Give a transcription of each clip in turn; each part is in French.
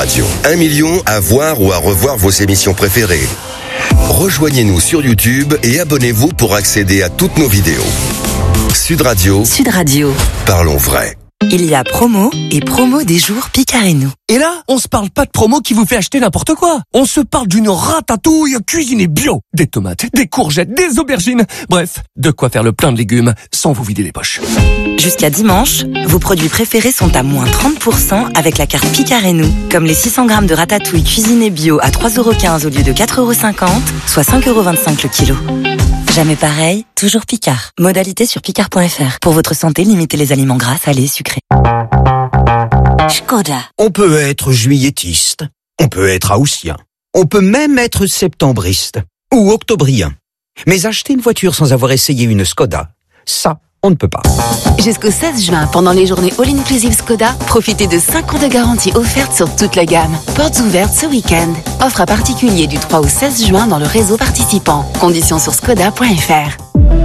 Radio. 1 million à voir ou à revoir vos émissions préférées. Rejoignez-nous sur YouTube et abonnez-vous pour accéder à toutes nos vidéos. Sud Radio. Sud Radio. Parlons vrai. Il y a promo et promo des jours Picard et nous. Et là, on se parle pas de promo qui vous fait acheter n'importe quoi. On se parle d'une ratatouille cuisinée bio. Des tomates, des courgettes, des aubergines. Bref, de quoi faire le plein de légumes sans vous vider les poches. Jusqu'à dimanche, vos produits préférés sont à moins 30% avec la carte Picard et nous. Comme les 600 grammes de ratatouille cuisinée bio à 3,15€ au lieu de 4,50€, soit 5,25€ le kilo. Jamais pareil, toujours Picard. Modalité sur picard.fr. Pour votre santé, limitez les aliments gras, salés et sucrés. Škoda. On peut être juilletiste, on peut être haussien, on peut même être septembriste ou octobrien. Mais acheter une voiture sans avoir essayé une Škoda, ça, on ne peut pas. Jusqu'au 16 juin, pendant les journées All-Inclusive Škoda, profitez de 5 ans de garantie offerte sur toute la gamme. Portes ouvertes ce week-end. Offre à particulier du 3 au 16 juin dans le réseau participant. Conditions sur škoda.fr.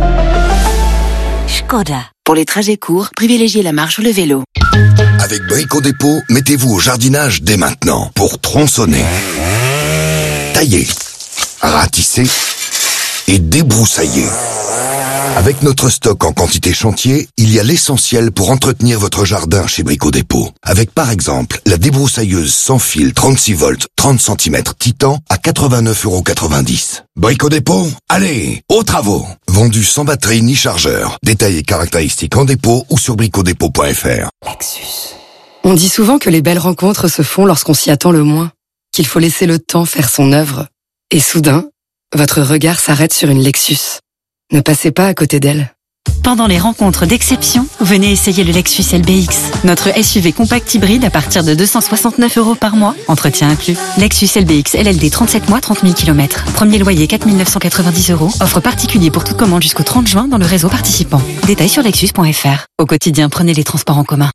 Škoda. Pour les trajets courts, privilégiez la marche ou le vélo. Avec Brico Dépôt, mettez-vous au jardinage dès maintenant pour tronçonner, tailler, ratisser et débroussailler. Avec notre stock en quantité chantier, il y a l'essentiel pour entretenir votre jardin chez Brico Dépôt. Avec par exemple la débroussailleuse sans fil 36 volts 30 cm Titan à 89,90€. Brico Dépôt, allez, aux travaux. Vendu sans batterie ni chargeur. Détails et caractéristiques en dépôt ou sur bricodépôt.fr. Lexus. On dit souvent que les belles rencontres se font lorsqu'on s'y attend le moins, qu'il faut laisser le temps faire son œuvre. Et soudain, votre regard s'arrête sur une Lexus. Ne passez pas à côté d'elle. Pendant les rencontres d'exception, venez essayer le Lexus LBX. Notre SUV compact hybride à partir de 269€ par mois, entretien inclus. Lexus LBX LLD 37 mois, 30 000 km. Premier loyer 4 990€. Offre particulier pour toute commande jusqu'au 30 juin dans le réseau participant. Détails sur lexus.fr. Au quotidien, prenez les transports en commun.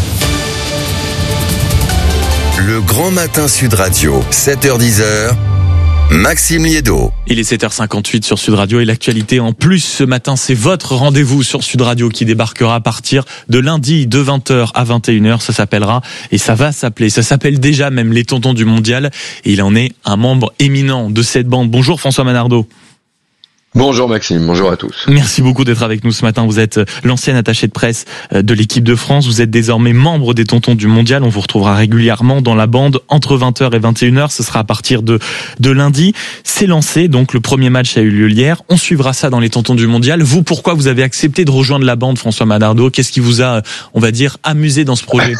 Le Grand Matin Sud Radio, 7h-10h. Maxime Liédo. Il est 7h58 sur Sud Radio et l'actualité en plus ce matin, c'est votre rendez-vous sur Sud Radio qui débarquera à partir de lundi de 20h à 21h. Ça s'appellera et ça va s'appeler. Ça s'appelle déjà même les Tontons du Mondial et il en est un membre éminent de cette bande. Bonjour François Manardo. Bonjour Maxime, bonjour à tous. Merci beaucoup d'être avec nous ce matin. Vous êtes l'ancien attaché de presse de l'équipe de France. Vous êtes désormais membre des Tontons du Mondial. On vous retrouvera régulièrement dans la bande entre 20h et 21h. Ce sera à partir de lundi. C'est lancé, donc le premier match a eu lieu hier. On suivra ça dans les Tontons du Mondial. Vous, pourquoi vous avez accepté de rejoindre la bande, François Manardo? Qu'est-ce qui vous a, on va dire, amusé dans ce projet?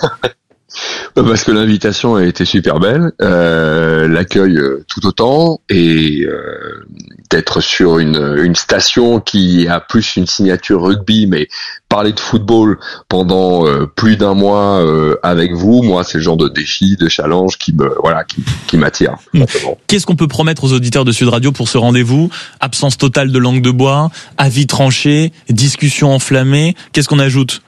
Parce que l'invitation a été super belle, l'accueil tout autant, et d'être sur une station qui a plus une signature rugby, mais parler de football pendant plus d'un mois avec vous, moi c'est le genre de défi, de challenge qui m'attire. Qu'est-ce qu'on peut promettre aux auditeurs de Sud Radio pour ce rendez-vous? Absence totale de langue de bois, avis tranchés, discussion enflammée, qu'est-ce qu'on ajoute?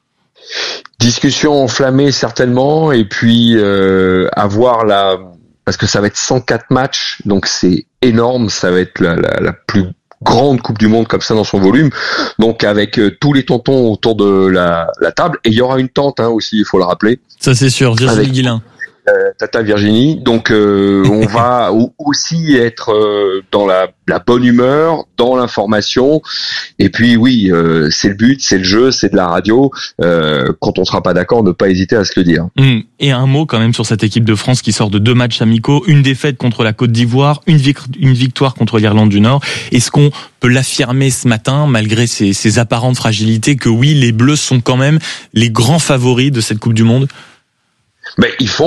Discussion enflammée certainement, et puis avoir parce que ça va être 104 matchs, donc c'est énorme, ça va être la plus grande Coupe du Monde comme ça dans son volume, donc avec tous les tontons autour de la table, et il y aura une tante aussi, il faut le rappeler. Ça c'est sûr, Virginie Guilin. Tata Virginie, donc on va aussi être dans la bonne humeur, dans l'information, et puis oui, c'est le but, c'est le jeu, c'est de la radio, quand on sera pas d'accord, ne pas hésiter à se le dire. Et un mot quand même sur cette équipe de France qui sort de 2 matchs amicaux, une défaite contre la Côte d'Ivoire, une victoire contre l'Irlande du Nord. Est-ce qu'on peut l'affirmer ce matin, malgré ces apparentes fragilités, que oui, les Bleus sont quand même les grands favoris de cette Coupe du Monde? Mais ils font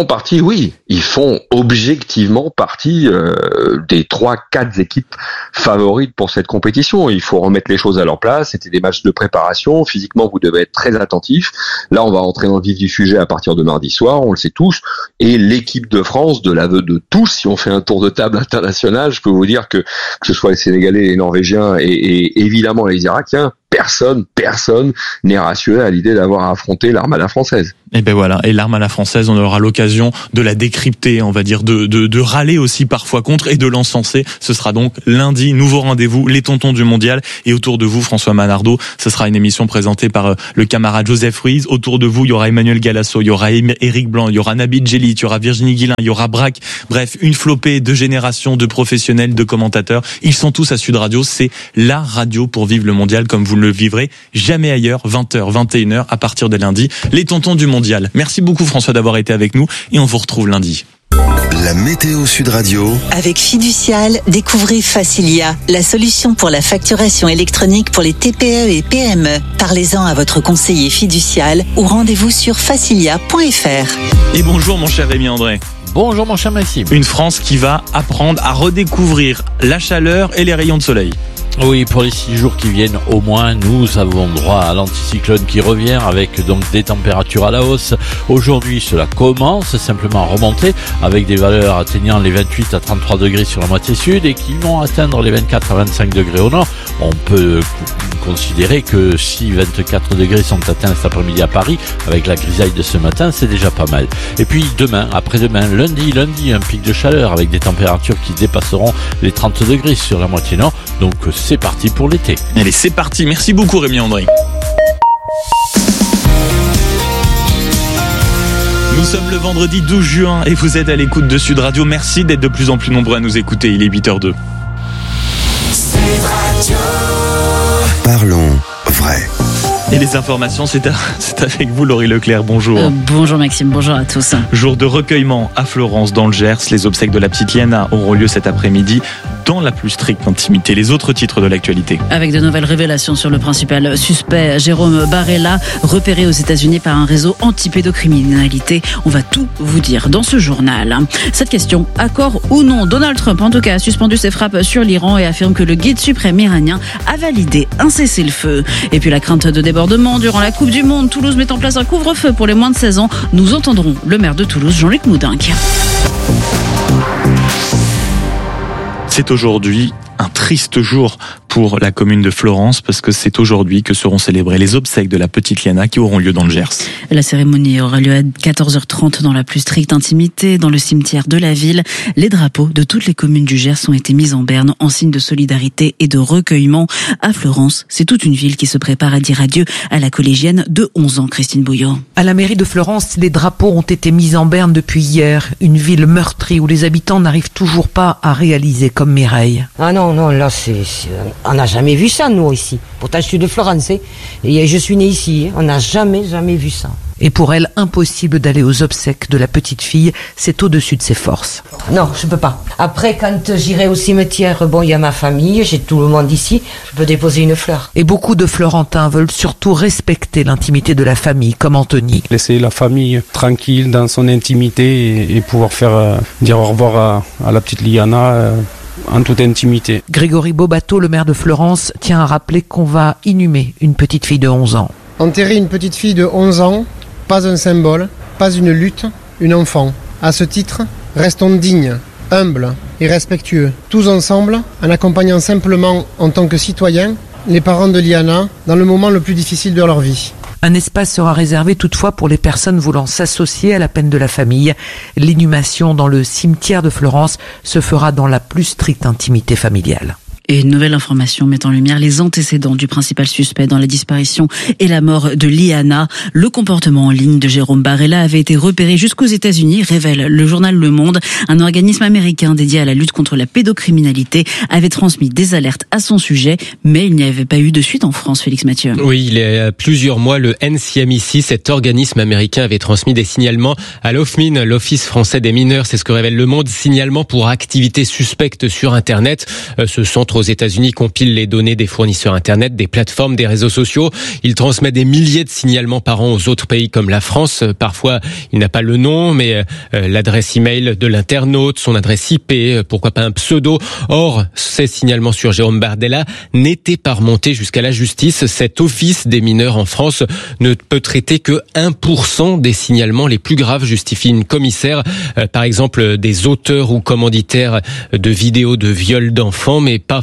objectivement partie des 3-4 équipes favorites pour cette compétition. Il faut remettre les choses à leur place. C'était des matchs de préparation. Physiquement, vous devez être très attentifs. Là, on va rentrer dans le vif du sujet à partir de mardi soir, on le sait tous. Et l'équipe de France, de l'aveu de tous, si on fait un tour de table international, je peux vous dire que ce soit les Sénégalais, les Norvégiens et évidemment les Irakiens, personne n'est rassuré à l'idée d'avoir affronté l'armada française. Et ben voilà, et l'armada française, on aura l'occasion de la décrypter, on va dire, de râler aussi parfois contre et de l'encenser. Ce sera donc lundi, nouveau rendez-vous, les tontons du mondial. Et autour de vous, François Manardo, ce sera une émission présentée par le camarade Joseph Ruiz. Autour de vous, il y aura Emmanuel Galasso, il y aura Éric Blanc, il y aura Nabil Djellit, il y aura Virginie Guilin, il y aura Braque. Bref, une flopée de générations de professionnels, de commentateurs. Ils sont tous à Sud Radio. C'est la radio pour vivre le mondial comme vous ne le vivrez jamais ailleurs. 20h, 21h à partir de lundi. Les tontons du mondial. Merci beaucoup François d'avoir été avec nous et on vous retrouve lundi. La météo Sud Radio. Avec Fiducial, découvrez Facilia, la solution pour la facturation électronique pour les TPE et PME. Parlez-en à votre conseiller Fiducial ou rendez-vous sur facilia.fr. Et bonjour mon cher Rémi André. Bonjour mon cher Maxime. Une France qui va apprendre à redécouvrir la chaleur et les rayons de soleil. Oui, pour les 6 jours qui viennent au moins, nous avons droit à l'anticyclone qui revient avec donc des températures à la hausse. Aujourd'hui, cela commence simplement à remonter avec des valeurs atteignant les 28 à 33 degrés sur la moitié sud et qui vont atteindre les 24 à 25 degrés au nord. On peut considérer que si 24 degrés sont atteints cet après-midi à Paris, avec la grisaille de ce matin, c'est déjà pas mal. Et puis demain, après-demain, lundi, un pic de chaleur avec des températures qui dépasseront les 30 degrés sur la moitié nord. Donc c'est parti pour l'été. Allez, c'est parti. Merci beaucoup Rémi André. Nous sommes le vendredi 12 juin et vous êtes à l'écoute de Sud Radio. Merci d'être de plus en plus nombreux à nous écouter. Il est 8h02. Parlons vrai. Et les informations, c'est avec vous Laurie Leclerc, bonjour. Bonjour Maxime, bonjour à tous. Jour de recueillement à Florence dans le Gers. Les obsèques de la petite Liana auront lieu cet après-midi dans la plus stricte intimité. Les autres titres de l'actualité. Avec de nouvelles révélations sur le principal suspect, Jérôme Barella, repéré aux États-Unis par un réseau anti-pédocriminalité. On va tout vous dire dans ce journal. Cette question, accord ou non, Donald Trump en tout cas a suspendu ses frappes sur l'Iran et affirme que le guide suprême iranien a validé un cessez-le-feu. Et puis la crainte de débordement durant la Coupe du Monde, Toulouse met en place un couvre-feu pour les moins de 16 ans. Nous entendrons le maire de Toulouse, Jean-Luc Moudinque. C'est aujourd'hui un triste jour pour la commune de Florence parce que c'est aujourd'hui que seront célébrées les obsèques de la petite Liana qui auront lieu dans le Gers. La cérémonie aura lieu à 14h30 dans la plus stricte intimité dans le cimetière de la ville. Les drapeaux de toutes les communes du Gers ont été mis en berne en signe de solidarité et de recueillement. À Florence, c'est toute une ville qui se prépare à dire adieu à la collégienne de 11 ans, Christine Bouillot. À la mairie de Florence, les drapeaux ont été mis en berne depuis hier. Une ville meurtrie où les habitants n'arrivent toujours pas à réaliser comme Mireille. Ah non, là on n'a jamais vu ça nous ici. Pourtant je suis de Florence et je suis née ici. On n'a jamais vu ça. Et pour elle, impossible d'aller aux obsèques de la petite fille, c'est au-dessus de ses forces. Non, je peux pas. Après, quand j'irai au cimetière, il y a ma famille, j'ai tout le monde ici, je peux déposer une fleur. Et beaucoup de Florentins veulent surtout respecter l'intimité de la famille, comme Anthony. Laisser la famille tranquille dans son intimité et pouvoir faire dire au revoir à la petite Liana en toute intimité. Grégory Bobato, le maire de Florence, tient à rappeler qu'on va inhumer une petite fille de 11 ans. Enterrer une petite fille de 11 ans, pas un symbole, pas une lutte, une enfant. À ce titre, restons dignes, humbles et respectueux, tous ensemble, en accompagnant simplement, en tant que citoyens, les parents de Liana dans le moment le plus difficile de leur vie. Un espace sera réservé toutefois pour les personnes voulant s'associer à la peine de la famille. L'inhumation dans le cimetière de Florence se fera dans la plus stricte intimité familiale. Et une nouvelle information met en lumière les antécédents du principal suspect dans la disparition et la mort de Liana. Le comportement en ligne de Jérôme Barella avait été repéré jusqu'aux États-Unis, révèle le journal Le Monde. Un organisme américain dédié à la lutte contre la pédocriminalité avait transmis des alertes à son sujet, mais il n'y avait pas eu de suite en France, Félix Mathieu. Oui, il y a plusieurs mois, le NCMEC, cet organisme américain, avait transmis des signalements à l'OFMIN, l'Office français des mineurs. C'est ce que révèle Le Monde. Signalement pour activités suspectes sur Internet. Ce centre aux États-Unis compile les données des fournisseurs Internet, des plateformes, des réseaux sociaux. Il transmet des milliers de signalements par an aux autres pays comme la France. Parfois, il n'a pas le nom, mais l'adresse email de l'internaute, son adresse IP, pourquoi pas un pseudo. Or, ces signalements sur Jérôme Barella n'étaient pas remontés jusqu'à la justice. Cet office des mineurs en France ne peut traiter que 1% des signalements les plus graves, justifie une commissaire. Par exemple, des auteurs ou commanditaires de vidéos de viol d'enfants, mais pas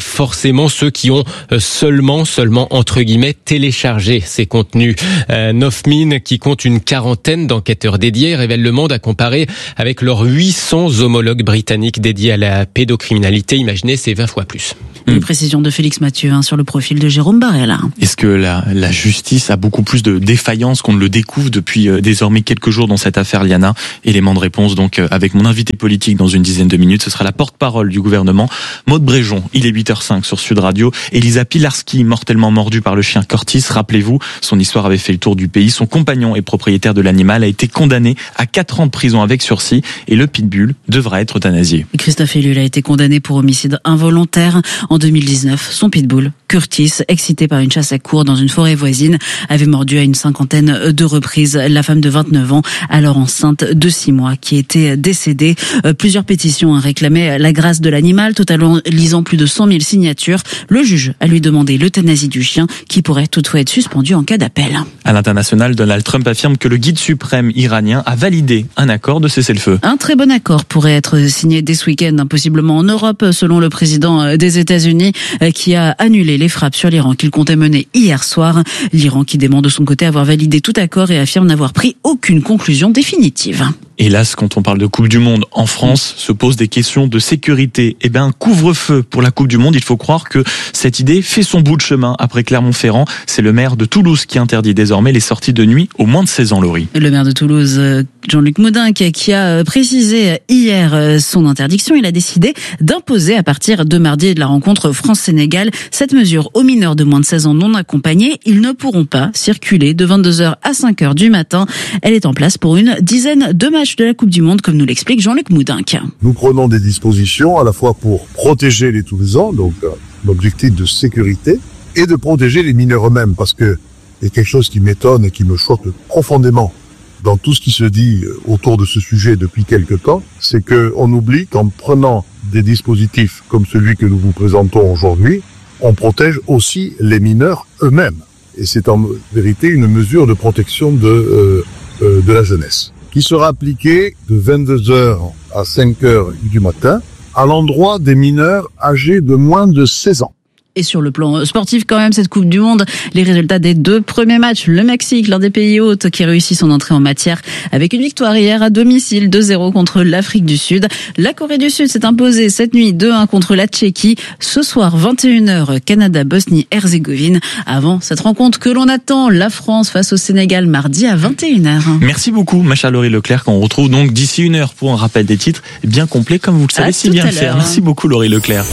forcément ceux qui ont seulement entre guillemets téléchargé ces contenus. Nofmin, qui compte une quarantaine d'enquêteurs dédiés, révèle Le Monde à comparer avec leurs 800 homologues britanniques dédiés à la pédocriminalité. Imaginez, c'est 20 fois plus. Une précision de Félix Mathieu sur le profil de Jérôme Barrella. Est-ce que la justice a beaucoup plus de défaillances qu'on ne le découvre depuis désormais quelques jours dans cette affaire Liana? Élément de réponse donc avec mon invité politique dans une dizaine de minutes. Ce sera la porte-parole du gouvernement, Maud Bréjon. Il est 8h05 sur Sud Radio. Elisa Pilarski, mortellement mordue par le chien Cortis. Rappelez-vous, son histoire avait fait le tour du pays. Son compagnon et propriétaire de l'animal a été condamné à 4 ans de prison avec sursis et le pitbull devra être euthanasié. Christophe Ellul a été condamné pour homicide involontaire. En 2019, son pitbull, Curtis, excité par une chasse à courre dans une forêt voisine, avait mordu à une 50aine de reprises la femme de 29 ans, alors enceinte de 6 mois, qui était décédée. Plusieurs pétitions réclamaient la grâce de l'animal, totalisant plus de 100 000 signatures. Le juge a lui demandé l'euthanasie du chien, qui pourrait toutefois être suspendu en cas d'appel. À l'international, Donald Trump affirme que le guide suprême iranien a validé un accord de cessez-le-feu. Un très bon accord pourrait être signé dès ce week-end, possiblement en Europe, selon le président des États-Unis, qui a annulé les frappes sur l'Iran qu'il comptait mener hier soir. L'Iran qui dément de son côté avoir validé tout accord et affirme n'avoir pris aucune conclusion définitive. Hélas, quand on parle de Coupe du Monde en France, se posent des questions de sécurité. Eh bien, couvre-feu pour la Coupe du Monde. Il faut croire que cette idée fait son bout de chemin après Clermont-Ferrand. C'est le maire de Toulouse qui interdit désormais les sorties de nuit aux moins de 16 ans, Laurie. Le maire de Toulouse, Jean-Luc Moudenc, qui a précisé hier son interdiction, il a décidé d'imposer à partir de mardi de la rencontre France-Sénégal cette mesure aux mineurs de moins de 16 ans non accompagnés. Ils ne pourront pas circuler de 22h à 5h du matin. Elle est en place pour une dizaine de matchs de la Coupe du Monde, comme nous l'explique Jean-Luc Moudenc. Nous prenons des dispositions à la fois pour protéger les Toulousains, donc l'objectif de sécurité, et de protéger les mineurs eux-mêmes, parce que il y a quelque chose qui m'étonne et qui me choque profondément dans tout ce qui se dit autour de ce sujet depuis quelque temps, c'est qu'on oublie qu'en prenant des dispositifs comme celui que nous vous présentons aujourd'hui, on protège aussi les mineurs eux-mêmes. Et c'est en vérité une mesure de protection de la jeunesse, qui sera appliquée de 22h à 5h du matin à l'endroit des mineurs âgés de moins de 16 ans. Et sur le plan sportif, quand même, cette Coupe du Monde, les résultats des 2 premiers matchs. Le Mexique, l'un des pays hôtes qui réussit son entrée en matière avec une victoire hier à domicile 2-0 contre l'Afrique du Sud. La Corée du Sud s'est imposée cette nuit 2-1 contre la Tchéquie. Ce soir, 21h, Canada, Bosnie-Herzégovine. Avant cette rencontre que l'on attend, la France face au Sénégal mardi à 21h. Merci beaucoup, ma chère Laurie Leclerc, qu'on retrouve donc d'ici 1 heure pour un rappel des titres bien complet, comme vous le savez si bien le faire. Merci beaucoup, Laurie Leclerc.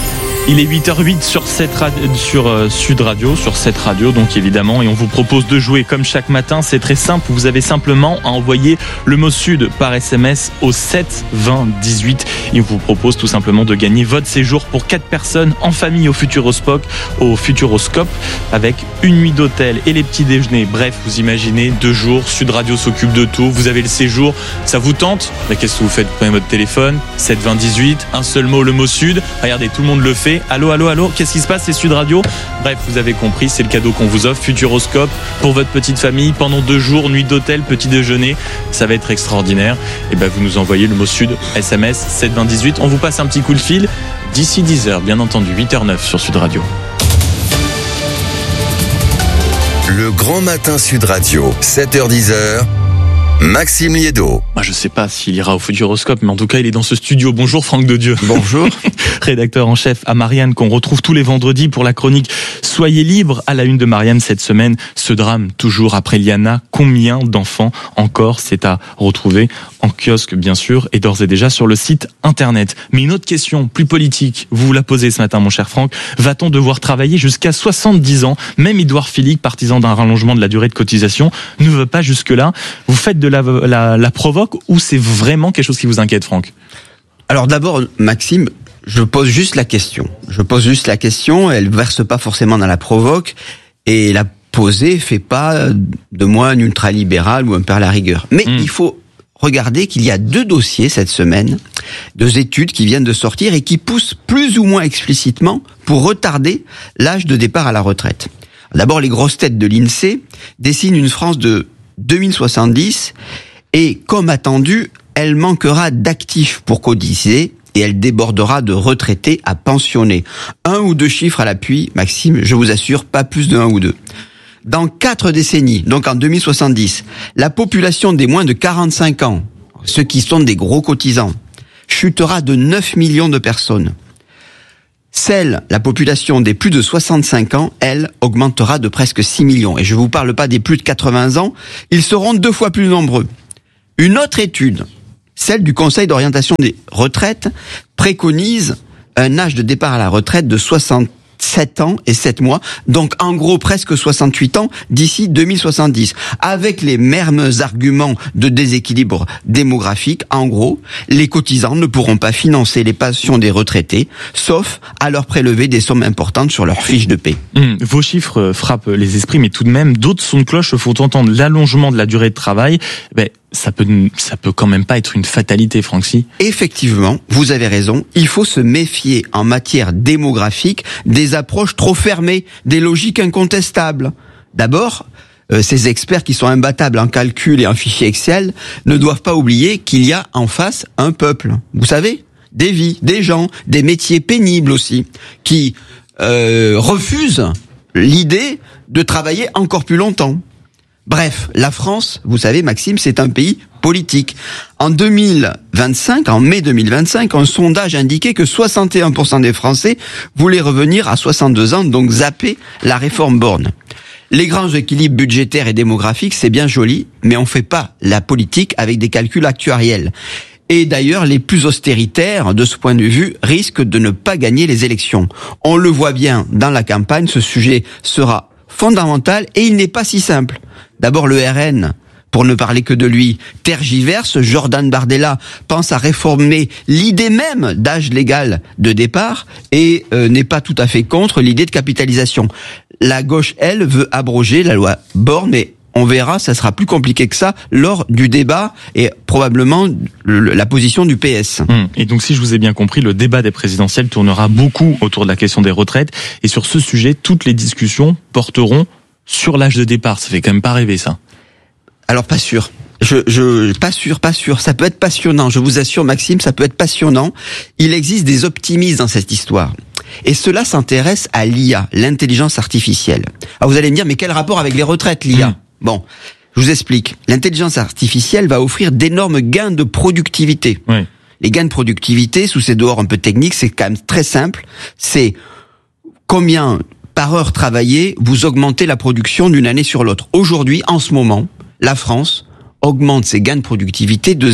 Il est 8h08 sur Sud Radio, sur cette radio donc évidemment, et on vous propose de jouer comme chaque matin. C'est très simple, vous avez simplement à envoyer le mot Sud par SMS au 7 20 18 et on vous propose tout simplement de gagner votre séjour pour 4 personnes en famille au Futuroscope avec une nuit d'hôtel et les petits déjeuners. Bref, vous imaginez 2 jours, Sud Radio s'occupe de tout, vous avez le séjour, ça vous tente? Mais qu'est-ce que vous faites? Vous prenez votre téléphone, 7 20 18, un seul mot, le mot Sud. Regardez, tout le monde le fait. Allô, allô, allô, qu'est-ce qui se passe? C'est Sud Radio. Bref, vous avez compris, c'est le cadeau qu'on vous offre, Futuroscope, pour votre petite famille, pendant 2 jours, nuit d'hôtel, petit déjeuner. Ça va être extraordinaire. Et ben, vous nous envoyez le mot Sud, SMS 7 20 18. On vous passe un petit coup de fil d'ici 10h, bien entendu, 8h09 sur Sud Radio. Le grand matin Sud Radio, 7h-10h. Maxime Liédo. Moi, je sais pas s'il ira au Futuroscope, mais en tout cas, il est dans ce studio. Bonjour Franck Dedieu. Bonjour. Rédacteur en chef à Marianne, qu'on retrouve tous les vendredis pour la chronique Soyez libre. À la une de Marianne cette semaine, ce drame toujours après Liana. Combien d'enfants encore? C'est à retrouver en kiosque, bien sûr, et d'ores et déjà sur le site internet. Mais une autre question, plus politique, vous vous la posez ce matin, mon cher Franck. Va-t-on devoir travailler jusqu'à 70 ans? Même Édouard Philippe, partisan d'un rallongement de la durée de cotisation, ne veut pas jusque-là. Vous faites de la provoque ou c'est vraiment quelque chose qui vous inquiète, Franck? Alors d'abord, Maxime, je pose juste la question. Elle verse pas forcément dans la provoque et la poser fait pas de moi un ultralibéral ou un père à la rigueur. Mais il faut regarder qu'il y a 2 dossiers cette semaine, 2 études qui viennent de sortir et qui poussent plus ou moins explicitement pour retarder l'âge de départ à la retraite. D'abord, les grosses têtes de l'INSEE dessinent une France de 2070 et, comme attendu, elle manquera d'actifs pour cotiser et elle débordera de retraités à pensionnés. 1 ou 2 chiffres à l'appui, Maxime, je vous assure, pas plus de 1 ou 2. Dans 4 décennies, donc en 2070, la population des moins de 45 ans, ceux qui sont des gros cotisants, chutera de 9 millions de personnes. La population des plus de 65 ans, elle, augmentera de presque 6 millions. Et je ne vous parle pas des plus de 80 ans, ils seront 2 fois plus nombreux. Une autre étude, celle du Conseil d'orientation des retraites, préconise un âge de départ à la retraite de 67 ans et 7 mois, donc en gros presque 68 ans d'ici 2070. Avec les mêmes arguments de déséquilibre démographique, en gros, les cotisants ne pourront pas financer les pensions des retraités, sauf à leur prélever des sommes importantes sur leur fiche de paie. Vos chiffres frappent les esprits, mais tout de même, d'autres sons de cloche font entendre l'allongement de la durée de travail. Ça peut quand même pas être une fatalité, Franck-Si. Effectivement, vous avez raison. Il faut se méfier en matière démographique des approches trop fermées, des logiques incontestables. D'abord, ces experts qui sont imbattables en calcul et en fichier Excel ne doivent pas oublier qu'il y a en face un peuple. Vous savez, des vies, des gens, des métiers pénibles aussi, qui refusent l'idée de travailler encore plus longtemps. Bref, la France, vous savez, Maxime, c'est un pays politique. En mai 2025, un sondage indiquait que 61% des Français voulaient revenir à 62 ans, donc zapper la réforme Borne. Les grands équilibres budgétaires et démographiques, c'est bien joli, mais on fait pas la politique avec des calculs actuariels. Et d'ailleurs, les plus austéritaires, de ce point de vue, risquent de ne pas gagner les élections. On le voit bien dans la campagne, ce sujet sera fondamental et il n'est pas si simple. D'abord, le RN, pour ne parler que de lui, tergiverse. Jordan Bardella pense à réformer l'idée même d'âge légal de départ et n'est pas tout à fait contre l'idée de capitalisation. La gauche, elle, veut abroger la loi Borne, mais on verra, ça sera plus compliqué que ça lors du débat et probablement la position du PS. Et donc, si je vous ai bien compris, le débat des présidentielles tournera beaucoup autour de la question des retraites. Et sur ce sujet, toutes les discussions porteront sur l'âge de départ. Ça fait quand même pas rêver, ça. Alors, pas sûr. Pas sûr. Ça peut être passionnant. Je vous assure, Maxime, ça peut être passionnant. Il existe des optimistes dans cette histoire. Et cela s'intéresse à l'IA, l'intelligence artificielle. Alors, vous allez me dire, mais quel rapport avec les retraites, l'IA? Bon, je vous explique. L'intelligence artificielle va offrir d'énormes gains de productivité. Oui. Les gains de productivité, sous ces dehors un peu techniques, c'est quand même très simple. C'est combien par heure travaillée vous augmentez la production d'une année sur l'autre. Aujourd'hui, en ce moment, la France augmente ses gains de productivité de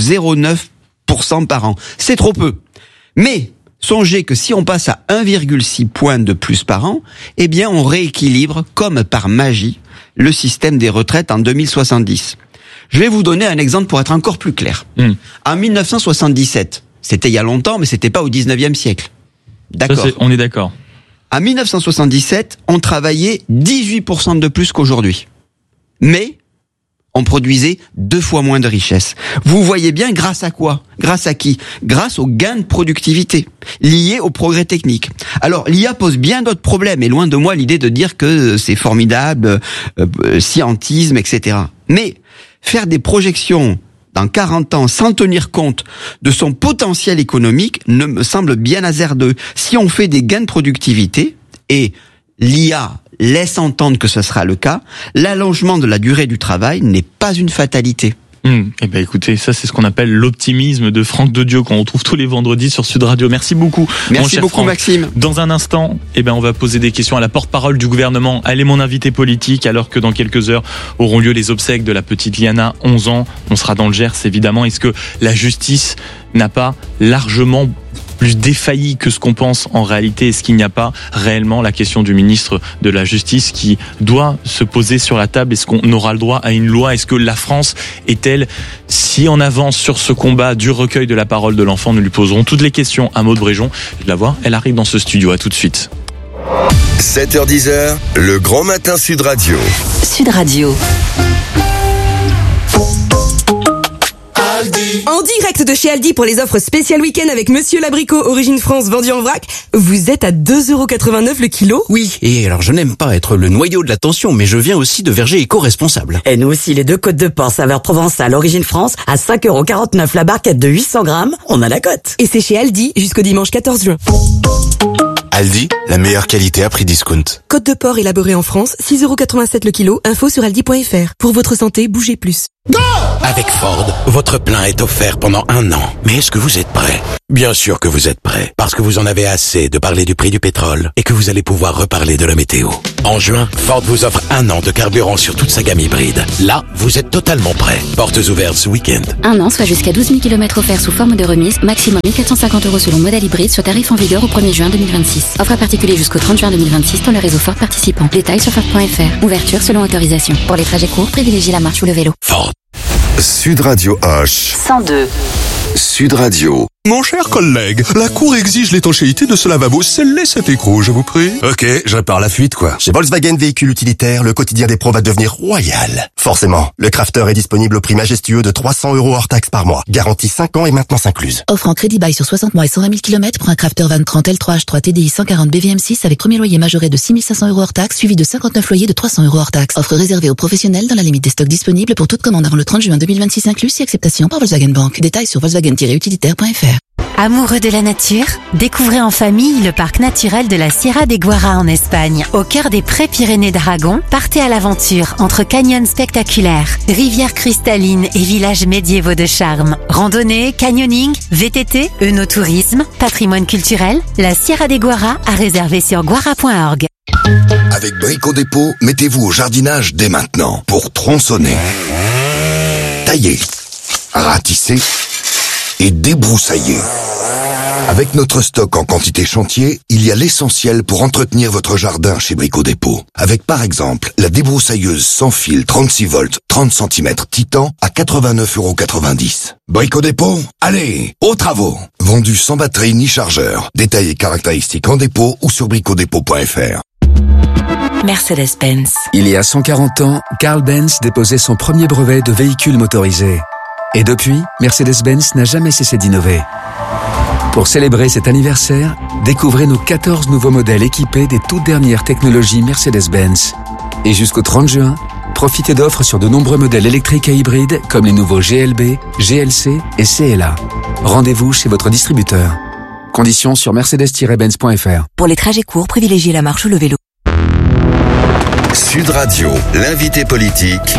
0,9% par an. C'est trop peu. Mais songez que si on passe à 1,6 points de plus par an, eh bien on rééquilibre, comme par magie, le système des retraites en 2070. Je vais vous donner un exemple pour être encore plus clair. En 1977, c'était il y a longtemps, mais c'était pas au 19e siècle. D'accord. On est d'accord. En 1977, on travaillait 18% de plus qu'aujourd'hui. Mais on produisait 2 fois moins de richesses. Vous voyez bien grâce à quoi? Grâce à qui? Grâce aux gains de productivité liés au progrès technique. Alors, l'IA pose bien d'autres problèmes, et loin de moi l'idée de dire que c'est formidable, scientisme, etc. Mais faire des projections dans 40 ans sans tenir compte de son potentiel économique ne me semble bien hasardeux. Si on fait des gains de productivité, et l'IA laisse entendre que ce sera le cas, l'allongement de la durée du travail n'est pas une fatalité. Eh ben écoutez, ça c'est ce qu'on appelle l'optimisme de Franck Dedieu qu'on retrouve tous les vendredis sur Sud Radio. Merci beaucoup. Merci beaucoup Franck. Maxime. Dans un instant, on va poser des questions à la porte-parole du gouvernement. Elle est mon invitée politique, alors que dans quelques heures auront lieu les obsèques de la petite Liana, 11 ans. On sera dans le Gers évidemment. Est-ce que la justice n'a pas largement plus défailli que ce qu'on pense en réalité? Est-ce qu'il n'y a pas réellement la question du ministre de la Justice qui doit se poser sur la table? Est-ce qu'on aura le droit à une loi? Est-ce que la France est-elle si en avance sur ce combat du recueil de la parole de l'enfant? Nous lui poserons toutes les questions à Maud Bréjon. Je la vois, elle arrive dans ce studio. À tout de suite. 7h10, le grand matin Sud Radio. Sud Radio. En direct direct de chez Aldi pour les offres spéciales week-end avec Monsieur l'Abricot Origine France vendu en vrac. Vous êtes à 2,89€ le kilo. Oui, et alors je n'aime pas être le noyau de l'attention, mais je viens aussi de Verger éco-responsable. Et nous aussi, les 2 côtes de porc saveur provençale Origine France à 5,49€ la barquette de 800 grammes. On a la cote. Et c'est chez Aldi jusqu'au dimanche 14 juin. Aldi, la meilleure qualité à prix discount. Côte de porc élaborée en France, 6,87€ le kilo. Info sur aldi.fr. Pour votre santé, bougez plus. Go! Avec Ford, votre plein est offert pendant 1 an. Mais est-ce que vous êtes prêt? Bien sûr que vous êtes prêt, parce que vous en avez assez de parler du prix du pétrole et que vous allez pouvoir reparler de la météo. En juin, Ford vous offre 1 an de carburant sur toute sa gamme hybride. Là, vous êtes totalement prêt. Portes ouvertes ce week-end. 1 an, soit jusqu'à 12 000 km offerts sous forme de remise, maximum 1 450€ selon modèle hybride sur tarif en vigueur au 1er juin 2026. Offre à particulier jusqu'au 30 juin 2026 dans le réseau Ford participant. Détails sur Ford.fr. Ouverture selon autorisation. Pour les trajets courts, privilégiez la marche ou le vélo. Ford. Sud Radio H. 102. Sud Radio. Mon cher collègue, la Cour exige l'étanchéité de ce lavabo. Scellez cet écrou, je vous prie. Ok, je repars la fuite, quoi. Chez Volkswagen Véhicules Utilitaires, le quotidien des pros va devenir royal. Forcément, le Crafter est disponible au prix majestueux de 300€ hors taxe par mois. Garantie 5 ans et maintenance incluse. Offre en crédit bail sur 60 mois et 120 000 km pour un Crafter Van 30 L3H3 TDI 140 BVM6 avec premier loyer majoré de 6 500€ hors taxe, suivi de 59 loyers de 300€ hors taxe. Offre réservée aux professionnels dans la limite des stocks disponibles pour toute commande avant le 30 juin 2026 inclus, si acceptation par Volkswagen Bank. Détails sur volkswagen-utilitaire.fr. Amoureux de la nature, découvrez en famille le parc naturel de la Sierra de Guara en Espagne. Au cœur des Pré-Pyrénées d'Aragon, partez à l'aventure entre canyons spectaculaires, rivières cristallines et villages médiévaux de charme. Randonnée, canyoning, VTT, œnotourisme, patrimoine culturel, la Sierra de Guara à réserver sur guara.org. Avec Brico Dépôt, mettez-vous au jardinage dès maintenant pour tronçonner, tailler, ratisser et débroussailler. Avec notre stock en quantité chantier, il y a l'essentiel pour entretenir votre jardin chez Brico Dépôt. Avec par exemple la débroussailleuse sans fil 36 volts 30 cm Titan à 89,90€. Brico Dépôt, allez, aux travaux. Vendu sans batterie ni chargeur. Détails et caractéristiques en dépôt ou sur bricodépôt.fr. Mercedes-Benz. Il y a 140 ans, Carl Benz déposait son premier brevet de véhicule motorisé. Et depuis, Mercedes-Benz n'a jamais cessé d'innover. Pour célébrer cet anniversaire, découvrez nos 14 nouveaux modèles équipés des toutes dernières technologies Mercedes-Benz. Et jusqu'au 30 juin, profitez d'offres sur de nombreux modèles électriques et hybrides comme les nouveaux GLB, GLC et CLA. Rendez-vous chez votre distributeur. Conditions sur mercedes-benz.fr. Pour les trajets courts, privilégiez la marche ou le vélo. Sud Radio, l'invité politique.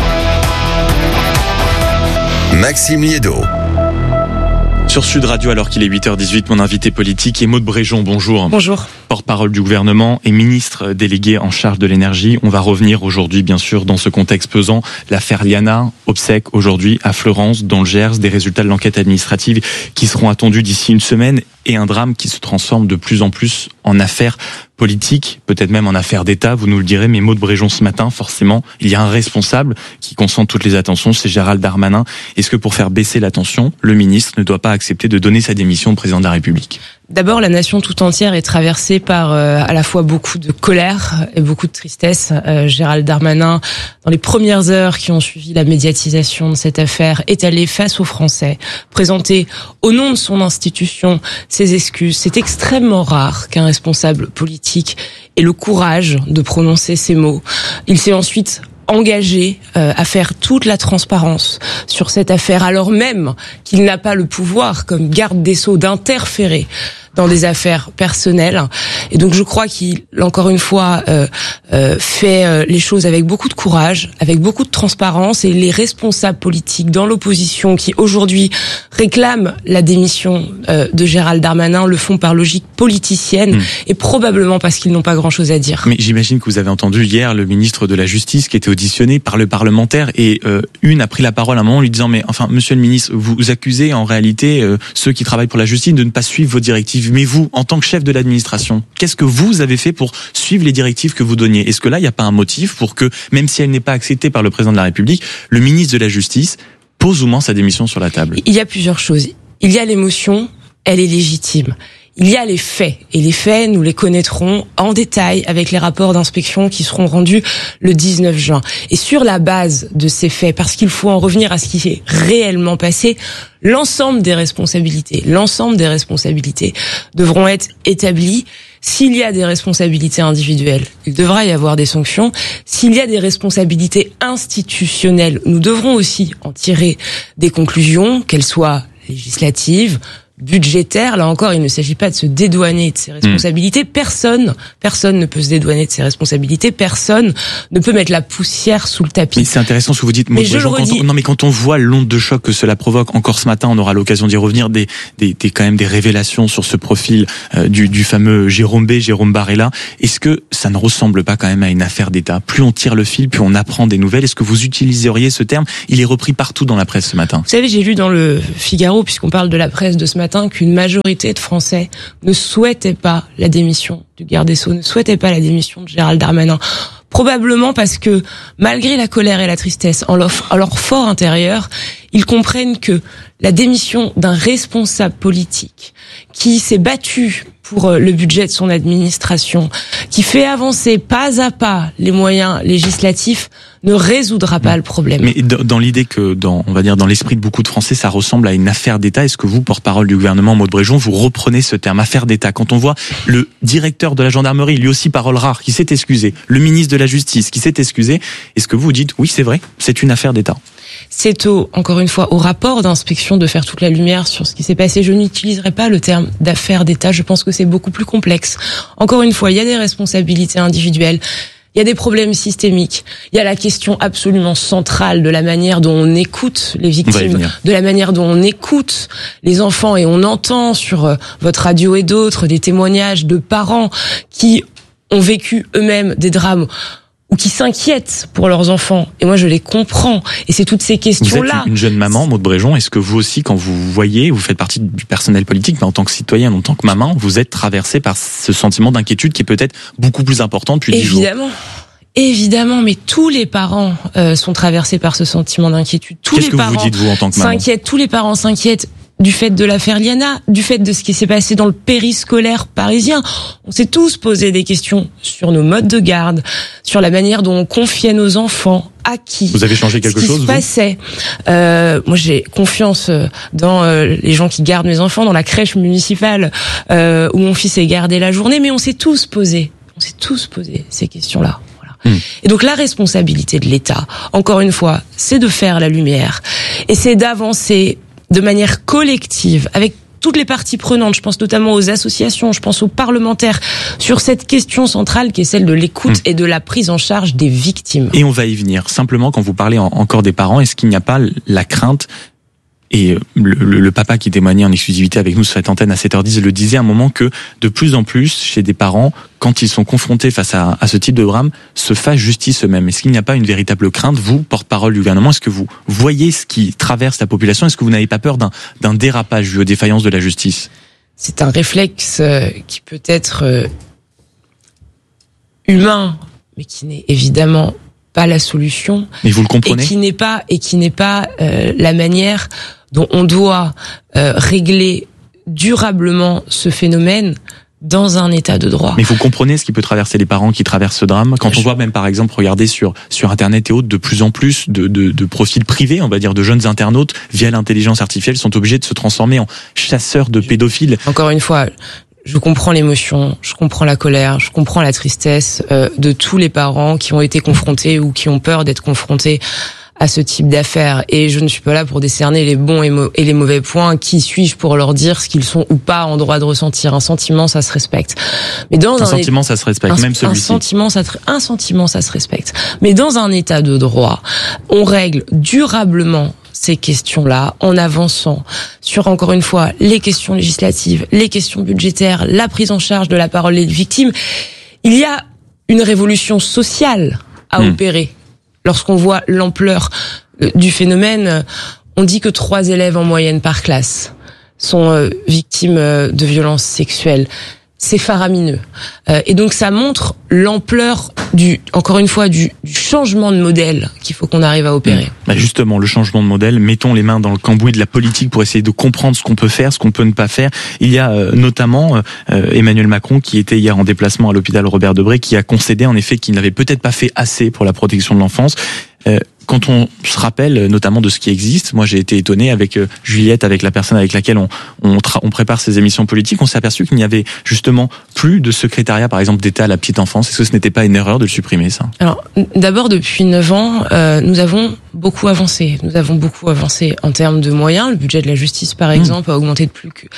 Maxime Liédo. Sur Sud Radio, alors qu'il est 8h18, mon invité politique est Maude Bréjon. Bonjour. Bonjour. Porte-parole du gouvernement et ministre délégué en charge de l'énergie. On va revenir aujourd'hui, bien sûr, dans ce contexte pesant. L'affaire Liana, obsèque aujourd'hui à Fleurance, dans le Gers, des résultats de l'enquête administrative qui seront attendus d'ici une semaine et un drame qui se transforme de plus en plus en affaire politique, peut-être même en affaire d'État, vous nous le direz, mais Maude Bréjon ce matin, forcément, il y a un responsable qui concentre toutes les attentions, c'est Gérald Darmanin. Est-ce que pour faire baisser la tension, le ministre ne doit pas accepter de donner sa démission au président de la République ? D'abord, la nation tout entière est traversée par à la fois beaucoup de colère et beaucoup de tristesse. Gérald Darmanin, dans les premières heures qui ont suivi la médiatisation de cette affaire, est allé face aux Français, présenter au nom de son institution ses excuses. C'est extrêmement rare qu'un responsable politique ait le courage de prononcer ces mots. Il s'est ensuite engagé à faire toute la transparence sur cette affaire, alors même qu'il n'a pas le pouvoir, comme garde des Sceaux, d'interférer dans des affaires personnelles. Et donc je crois qu'il, encore une fois, fait les choses avec beaucoup de courage, avec beaucoup de transparence, et les responsables politiques dans l'opposition qui aujourd'hui réclament la démission de Gérald Darmanin le font par logique politicienne et probablement parce qu'ils n'ont pas grand-chose à dire. Mais j'imagine que vous avez entendu hier le ministre de la Justice qui était auditionné par le parlementaire et une a pris la parole à un moment en lui disant mais enfin monsieur le ministre, vous accusez en réalité ceux qui travaillent pour la justice de ne pas suivre vos directives. Mais vous, en tant que chef de l'administration, qu'est-ce que vous avez fait pour suivre les directives que vous donniez ? Est-ce que là, il n'y a pas un motif pour que, même si elle n'est pas acceptée par le président de la République, le ministre de la Justice pose au moins sa démission sur la table ? Il y a plusieurs choses. Il y a l'émotion, elle est légitime. Il y a les faits, et les faits, nous les connaîtrons en détail avec les rapports d'inspection qui seront rendus le 19 juin. Et sur la base de ces faits, parce qu'il faut en revenir à ce qui est réellement passé, l'ensemble des responsabilités devront être établies. S'il y a des responsabilités individuelles, il devra y avoir des sanctions. S'il y a des responsabilités institutionnelles, nous devrons aussi en tirer des conclusions, qu'elles soient législatives, budgétaire. Là encore, il ne s'agit pas de se dédouaner de ses responsabilités. Personne ne peut se dédouaner de ses responsabilités. Personne ne peut mettre la poussière sous le tapis. Mais c'est intéressant ce que vous dites. Mais quand on voit l'onde de choc que cela provoque, encore ce matin, on aura l'occasion d'y revenir, quand même des révélations sur ce profil du fameux Jérôme Barella. Est-ce que ça ne ressemble pas quand même à une affaire d'État? Plus on tire le fil, plus on apprend des nouvelles. Est-ce que vous utiliseriez ce terme? Il est repris partout dans la presse ce matin. Vous savez, j'ai lu dans le Figaro, puisqu'on parle de la presse de ce matin, qu'une majorité de Français ne souhaitait pas la démission du garde des Sceaux, ne souhaitait pas la démission de Gérald Darmanin. Probablement parce que, malgré la colère et la tristesse, en leur fort intérieur, ils comprennent que la démission d'un responsable politique qui s'est battu pour le budget de son administration, qui fait avancer pas à pas les moyens législatifs, ne résoudra pas le problème. Mais dans l'idée que, dans l'esprit de beaucoup de Français, ça ressemble à une affaire d'État, est-ce que vous, porte-parole du gouvernement, Maud Bréjon, vous reprenez ce terme, affaire d'État? Quand on voit le directeur de la gendarmerie, lui aussi parole rare, qui s'est excusé, le ministre de la Justice qui s'est excusé, est-ce que vous dites, oui, c'est vrai, c'est une affaire d'État? C'est encore une fois, au rapport d'inspection de faire toute la lumière sur ce qui s'est passé. Je n'utiliserai pas le terme d'affaire d'État. Je pense que c'est beaucoup plus complexe. Encore une fois, il y a des responsabilités individuelles. Il y a des problèmes systémiques. Il y a la question absolument centrale de la manière dont on écoute les victimes, de la manière dont on écoute les enfants, et on entend sur votre radio et d'autres des témoignages de parents qui ont vécu eux-mêmes des drames ou qui s'inquiètent pour leurs enfants. Et moi, je les comprends. Et c'est toutes ces questions-là. Vous êtes une jeune maman, Maud Bréjon. Est-ce que vous aussi, quand vous voyez, vous faites partie du personnel politique, mais en tant que citoyenne, en tant que maman, vous êtes traversée par ce sentiment d'inquiétude qui est peut-être beaucoup plus important depuis 10 jours? Évidemment, mais tous les parents sont traversés par ce sentiment d'inquiétude. Qu'est-ce que vous dites, vous, en tant que maman? Tous les parents s'inquiètent du fait de l'affaire Liana, du fait de ce qui s'est passé dans le périscolaire parisien. On s'est tous posé des questions sur nos modes de garde, sur la manière dont on confiait nos enfants, à qui. Vous avez changé quelque chose, se passait. Moi, j'ai confiance dans les gens qui gardent mes enfants, dans la crèche municipale où mon fils est gardé la journée, mais on s'est tous posé ces questions-là. Et donc la responsabilité de l'État, encore une fois, c'est de faire la lumière et c'est d'avancer de manière collective avec toutes les parties prenantes, je pense notamment aux associations, je pense aux parlementaires, sur cette question centrale qui est celle de l'écoute et de la prise en charge des victimes. Et on va y venir. Simplement, quand vous parlez encore des parents, est-ce qu'il n'y a pas la crainte, et le papa qui témoignait en exclusivité avec nous sur cette antenne à 7h10 le disait à un moment, que de plus en plus chez des parents, quand ils sont confrontés face à ce type de drame, se fassent justice eux-mêmes. Est-ce qu'il n'y a pas une véritable crainte, vous, porte-parole du gouvernement? Est-ce que vous voyez ce qui traverse la population? Est-ce que vous n'avez pas peur d'un dérapage dû aux défaillances de la justice? C'est un réflexe qui peut être humain, mais qui n'est évidemment pas la solution. Mais vous le comprenez? Et qui n'est pas la manière dont on doit régler durablement ce phénomène dans un état de droit. Mais vous comprenez ce qui peut traverser les parents qui traversent ce drame? Quand on voit même, par exemple, regarder sur Internet et autres, de plus en plus de profils privés, on va dire, de jeunes internautes, via l'intelligence artificielle, sont obligés de se transformer en chasseurs de pédophiles. Encore une fois, je comprends l'émotion, je comprends la colère, je comprends la tristesse de tous les parents qui ont été confrontés ou qui ont peur d'être confrontés à ce type d'affaires. Et je ne suis pas là pour décerner les bons et les mauvais points. Qui suis-je pour leur dire ce qu'ils sont ou pas en droit de ressentir? Un sentiment, ça se respecte. Mais dans un sentiment, ça se respecte, même celui-ci. Un sentiment, ça se respecte. Mais dans un état de droit, on règle durablement ces questions-là en avançant sur, encore une fois, les questions législatives, les questions budgétaires, la prise en charge de la parole des victimes. Il y a une révolution sociale à opérer. Lorsqu'on voit l'ampleur du phénomène, on dit que 3 élèves en moyenne par classe sont victimes de violences sexuelles. c'est faramineux. Et donc ça montre l'ampleur encore une fois, du changement de modèle qu'il faut qu'on arrive à opérer. Bah justement, le changement de modèle, mettons les mains dans le cambouis de la politique pour essayer de comprendre ce qu'on peut faire, ce qu'on peut ne pas faire. Il y a notamment Emmanuel Macron qui était hier en déplacement à l'hôpital Robert Debré, qui a concédé en effet qu'il n'avait peut-être pas fait assez pour la protection de l'enfance. Quand on se rappelle notamment de ce qui existe, moi j'ai été étonné avec Juliette, avec la personne avec laquelle on prépare ces émissions politiques, on s'est aperçu qu'il n'y avait justement plus de secrétariat par exemple d'État à la petite enfance. Est-ce que ce n'était pas une erreur de le supprimer, ça? Alors d'abord, depuis 9 ans, nous avons beaucoup avancé. Nous avons beaucoup avancé en termes de moyens. Le budget de la justice par exemple a augmenté de plus de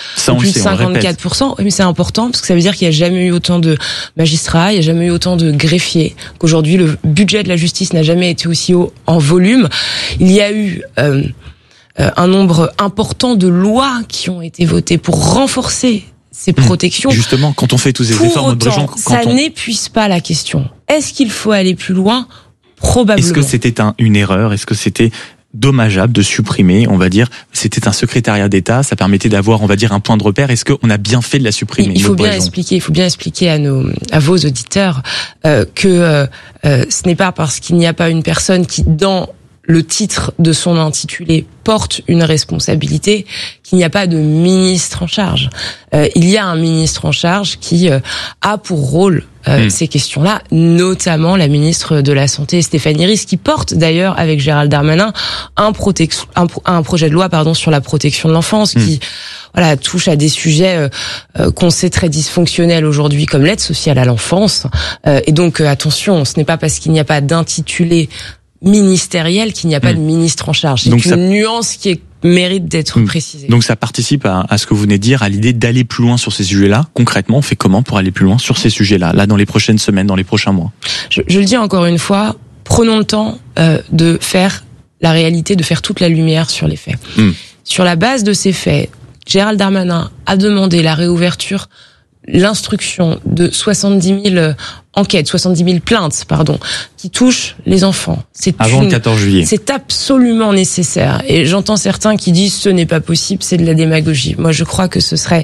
54%. Oui, mais c'est important parce que ça veut dire qu'il n'y a jamais eu autant de magistrats, il n'y a jamais eu autant de greffiers, qu'aujourd'hui le budget de la justice n'a jamais été aussi haut en volume. Il y a eu un nombre important de lois qui ont été votées pour renforcer ces protections. Justement, quand on fait tous ces efforts, notre Bréjon, ça n'épuise pas la question. Est-ce qu'il faut aller plus loin? Probablement. Est-ce que c'était une erreur? Est-ce que c'était dommageable de supprimer, on va dire, c'était un secrétariat d'État, ça permettait d'avoir, on va dire, un point de repère. Est-ce qu'on a bien fait de la supprimer? Il faut bien expliquer à vos auditeurs que ce n'est pas parce qu'il n'y a pas une personne qui, dans le titre de son intitulé, porte une responsabilité qu'il n'y a pas de ministre en charge. Il y a un ministre en charge qui a pour rôle ces questions-là, notamment la ministre de la Santé, Stéphanie Risse, qui porte d'ailleurs avec Gérald Darmanin un projet de loi sur la protection de l'enfance qui touche à des sujets qu'on sait très dysfonctionnels aujourd'hui, comme l'aide sociale à l'enfance. Et donc attention, ce n'est pas parce qu'il n'y a pas d'intitulé ministériel qu'il n'y a pas de ministre en charge. C'est une nuance qui mérite d'être précisée. Donc ça participe à ce que vous venez de dire, à l'idée d'aller plus loin sur ces sujets-là. Concrètement, on fait comment pour aller plus loin sur ces sujets-là, là dans les prochaines semaines, dans les prochains mois? Je le dis encore une fois, prenons le temps de faire la réalité, de faire toute la lumière sur les faits. Sur la base de ces faits, Gérald Darmanin a demandé la réouverture, l'instruction de 70 000 enquêtes, 70 000 plaintes, qui touchent les enfants. Avant le 14 juillet. C'est absolument nécessaire. Et j'entends certains qui disent ce n'est pas possible, c'est de la démagogie. Moi, je crois que ce serait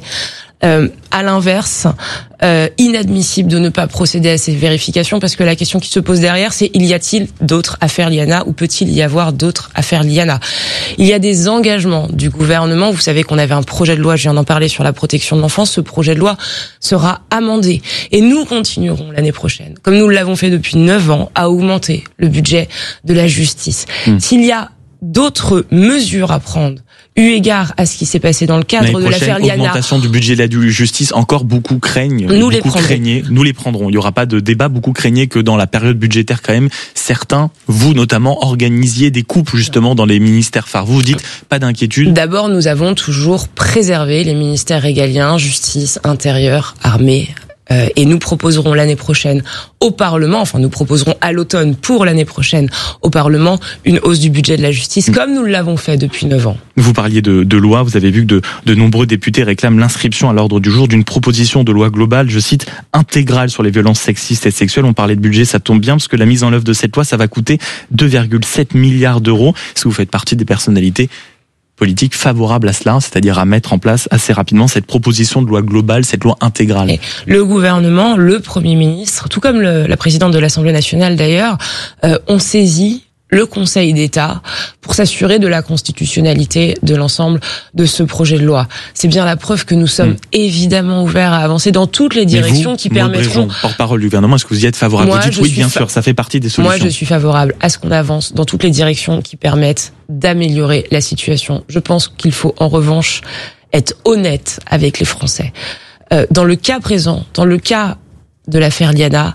à l'inverse, inadmissible de ne pas procéder à ces vérifications, parce que la question qui se pose derrière, c'est y a-t-il d'autres affaires Liana ou peut-il y avoir d'autres affaires Liana? Il y a des engagements du gouvernement. Vous savez qu'on avait un projet de loi, je viens d'en parler, sur la protection de l'enfance. Ce projet de loi sera amendé et nous continuerons l'année prochaine, comme nous l'avons fait depuis 9 ans, à augmenter le budget de la justice. S'il y a d'autres mesures à prendre, eu égard à ce qui s'est passé dans le cadre de l'affaire Liana. Augmentation du budget de la justice, encore beaucoup craignent. Nous les prendrons. Il n'y aura pas de débat. Beaucoup craignaient que dans la période budgétaire, quand même, certains, vous notamment, organisiez des coupes justement dans les ministères phares. Vous dites pas d'inquiétude. D'abord, nous avons toujours préservé les ministères régaliens, justice, intérieur, armée. Et nous proposerons l'année prochaine au Parlement, nous proposerons à l'automne pour l'année prochaine au Parlement une hausse du budget de la justice, comme nous l'avons fait depuis 9 ans. Vous parliez de loi, vous avez vu que de nombreux députés réclament l'inscription à l'ordre du jour d'une proposition de loi globale, je cite, intégrale sur les violences sexistes et sexuelles. On parlait de budget, ça tombe bien, parce que la mise en œuvre de cette loi, ça va coûter 2,7 milliards d'euros. Est-ce que vous faites partie des personnalités politique favorable à cela, c'est-à-dire à mettre en place assez rapidement cette proposition de loi globale, cette loi intégrale? Et le gouvernement, le Premier ministre, tout comme la présidente de l'Assemblée nationale d'ailleurs, ont saisi le Conseil d'État pour s'assurer de la constitutionnalité de l'ensemble de ce projet de loi. C'est bien la preuve que nous sommes évidemment ouverts à avancer dans toutes les directions qui permettront... Porte-parole du gouvernement, est-ce que vous y êtes favorable? Vous dites oui, bien sûr, ça fait partie des solutions. Moi, je suis favorable à ce qu'on avance dans toutes les directions qui permettent d'améliorer la situation. Je pense qu'il faut en revanche être honnête avec les Français. Dans le cas présent, dans le cas de l'affaire Liana,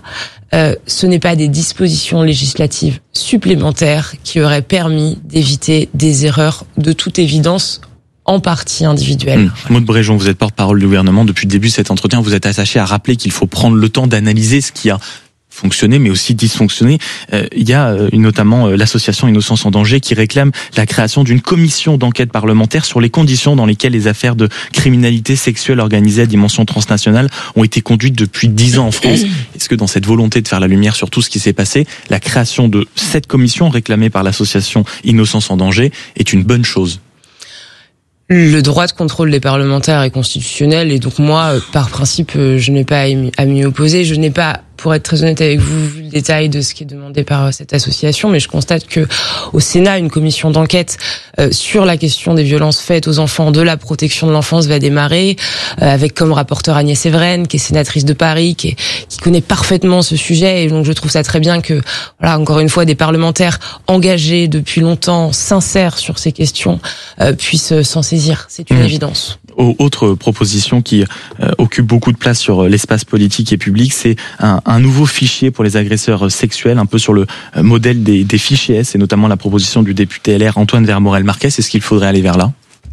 ce n'est pas des dispositions législatives supplémentaires qui auraient permis d'éviter des erreurs de toute évidence en partie individuelle. Maud Bréjon, vous êtes porte-parole du gouvernement. Depuis le début de cet entretien, vous êtes attaché à rappeler qu'il faut prendre le temps d'analyser ce qui a fonctionné mais aussi dysfonctionné. Il y a notamment l'association Innocence en danger qui réclame la création d'une commission d'enquête parlementaire sur les conditions dans lesquelles les affaires de criminalité sexuelle organisée à dimension transnationale ont été conduites depuis 10 ans en France. Est-ce que dans cette volonté de faire la lumière sur tout ce qui s'est passé, la création de cette commission réclamée par l'association Innocence en danger est une bonne chose? Le droit de contrôle des parlementaires est constitutionnel et donc moi, par principe, je n'ai pas à m'y opposer. Je n'ai pas, pour être très honnête avec vous, vu le détail de ce qui est demandé par cette association, mais je constate que au Sénat, une commission d'enquête sur la question des violences faites aux enfants, de la protection de l'enfance va démarrer, avec comme rapporteur Agnès Evren, qui est sénatrice de Paris, qui connaît parfaitement ce sujet, et donc je trouve ça très bien que, voilà, encore une fois, des parlementaires engagés depuis longtemps, sincères sur ces questions, puissent s'en saisir. C'est une évidence. Autre proposition qui occupe beaucoup de place sur l'espace politique et public, c'est un nouveau fichier pour les agresseurs sexuels, un peu sur le modèle des fichiers S, et notamment la proposition du député LR Antoine Vermorel-Marquez. Est-ce qu'il faudrait aller vers là ?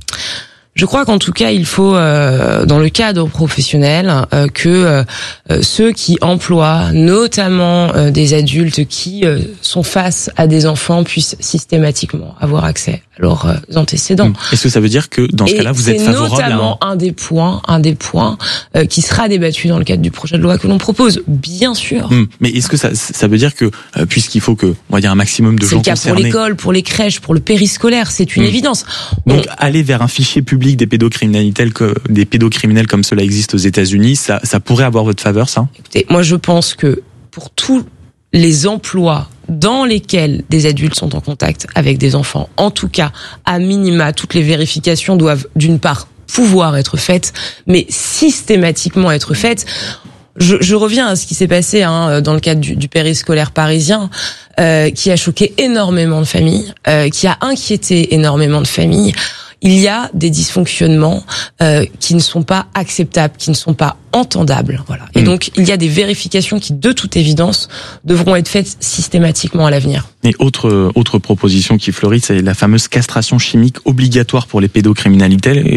Je crois qu'en tout cas, il faut, dans le cadre professionnel, que ceux qui emploient, notamment des adultes qui sont face à des enfants, puissent systématiquement avoir accès à leurs antécédents. Est-ce que ça veut dire que dans ce cas-là, vous êtes favorable ? C'est notamment un des points qui sera débattu dans le cadre du projet de loi que l'on propose, bien sûr. Mais est-ce que ça veut dire que, puisqu'il faut que, on va dire, un maximum de gens concernés... C'est le cas pour l'école, pour les crèches, pour le périscolaire, c'est une évidence. Donc, aller vers un fichier public des pédocriminels comme cela existe aux États-Unis, ça pourrait avoir votre faveur, ça ? Écoutez, moi je pense que pour tous les emplois dans lesquels des adultes sont en contact avec des enfants, en tout cas, à minima, toutes les vérifications doivent d'une part pouvoir être faites, mais systématiquement être faites. Je reviens à ce qui s'est passé dans le cadre du périscolaire parisien, qui a choqué énormément de familles, qui a inquiété énormément de familles. Il y a des dysfonctionnements qui ne sont pas acceptables, qui ne sont pas entendables. Voilà. Et donc, il y a des vérifications qui, de toute évidence, devront être faites systématiquement à l'avenir. Et autre proposition qui fleurit, c'est la fameuse castration chimique obligatoire pour les pédocriminels.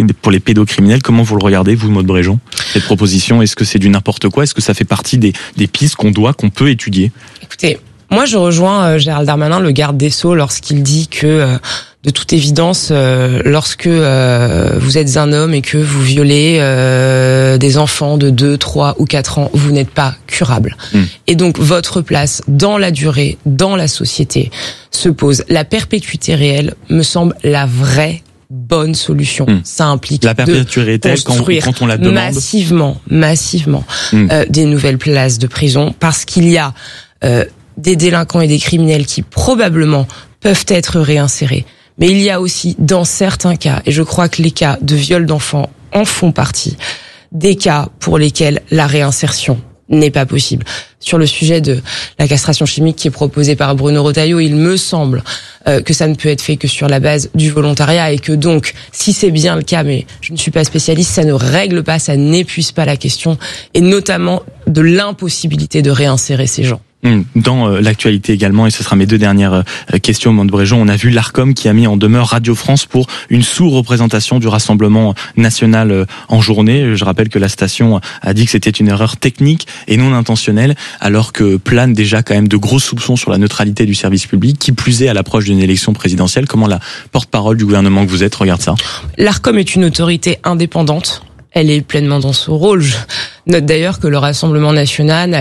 Comment vous le regardez, vous, Maude Bréjon, cette proposition ? Est-ce que c'est du n'importe quoi ? Est-ce que ça fait partie des pistes qu'on peut étudier ? Écoutez, moi, je rejoins Gérald Darmanin, le garde des Sceaux, lorsqu'il dit que... de toute évidence, lorsque vous êtes un homme et que vous violez des enfants de 2, 3 ou 4 ans, vous n'êtes pas curable. Et donc, votre place dans la durée, dans la société, se pose. La perpétuité réelle me semble la vraie bonne solution. Ça implique la perpétuité réelle quand on la demande massivement des nouvelles places de prison, parce qu'il y a des délinquants et des criminels qui probablement peuvent être réinsérés. Mais il y a aussi, dans certains cas, et je crois que les cas de viol d'enfants en font partie, des cas pour lesquels la réinsertion n'est pas possible. Sur le sujet de la castration chimique qui est proposée par Bruno Retailleau, il me semble que ça ne peut être fait que sur la base du volontariat, et que donc, si c'est bien le cas, mais je ne suis pas spécialiste, ça ne règle pas, ça n'épuise pas la question, et notamment de l'impossibilité de réinsérer ces gens. Dans l'actualité également, et ce sera mes deux dernières questions, Maude Bréjon, on a vu l'Arcom qui a mis en demeure Radio France pour une sous-représentation du Rassemblement national en journée. Je rappelle que la station a dit que c'était une erreur technique et non intentionnelle, alors que planent déjà quand même de gros soupçons sur la neutralité du service public, qui plus est à l'approche d'une élection présidentielle. Comment la porte-parole du gouvernement que vous êtes regarde ça ? L'Arcom est une autorité indépendante. Elle est pleinement dans son rôle. Je note d'ailleurs que le Rassemblement national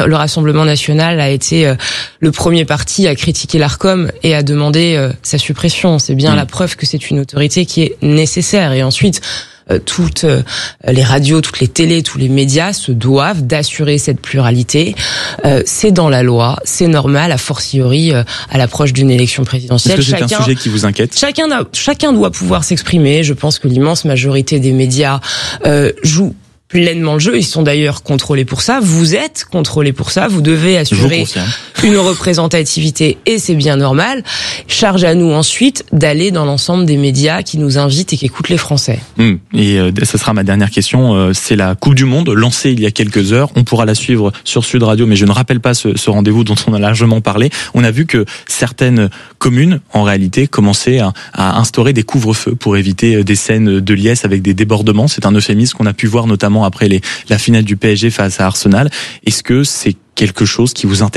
a été le premier parti à critiquer l'Arcom et à demander sa suppression. C'est bien la preuve que c'est une autorité qui est nécessaire. Et ensuite, toutes les radios, toutes les télés, tous les médias se doivent d'assurer cette pluralité. C'est dans la loi, c'est normal, a fortiori à l'approche d'une élection présidentielle. Est-ce que c'est un sujet qui vous inquiète ? Chacun doit pouvoir s'exprimer. Je pense que l'immense majorité des médias jouent pleinement le jeu. Ils sont d'ailleurs contrôlés pour ça. Vous êtes contrôlés pour ça. Vous devez assurer une représentativité, et c'est bien normal. Charge à nous ensuite d'aller dans l'ensemble des médias qui nous invitent et qui écoutent les Français. Et ce sera ma dernière question. C'est la Coupe du Monde lancée il y a quelques heures. On pourra la suivre sur Sud Radio, mais je ne rappelle pas ce rendez-vous dont on a largement parlé. On a vu que certaines communes, en réalité, commençaient à instaurer des couvre-feux pour éviter des scènes de liesse avec des débordements. C'est un euphémisme qu'on a pu voir notamment après la finale du PSG face à Arsenal. Est-ce que c'est quelque chose qui vous interpelle ?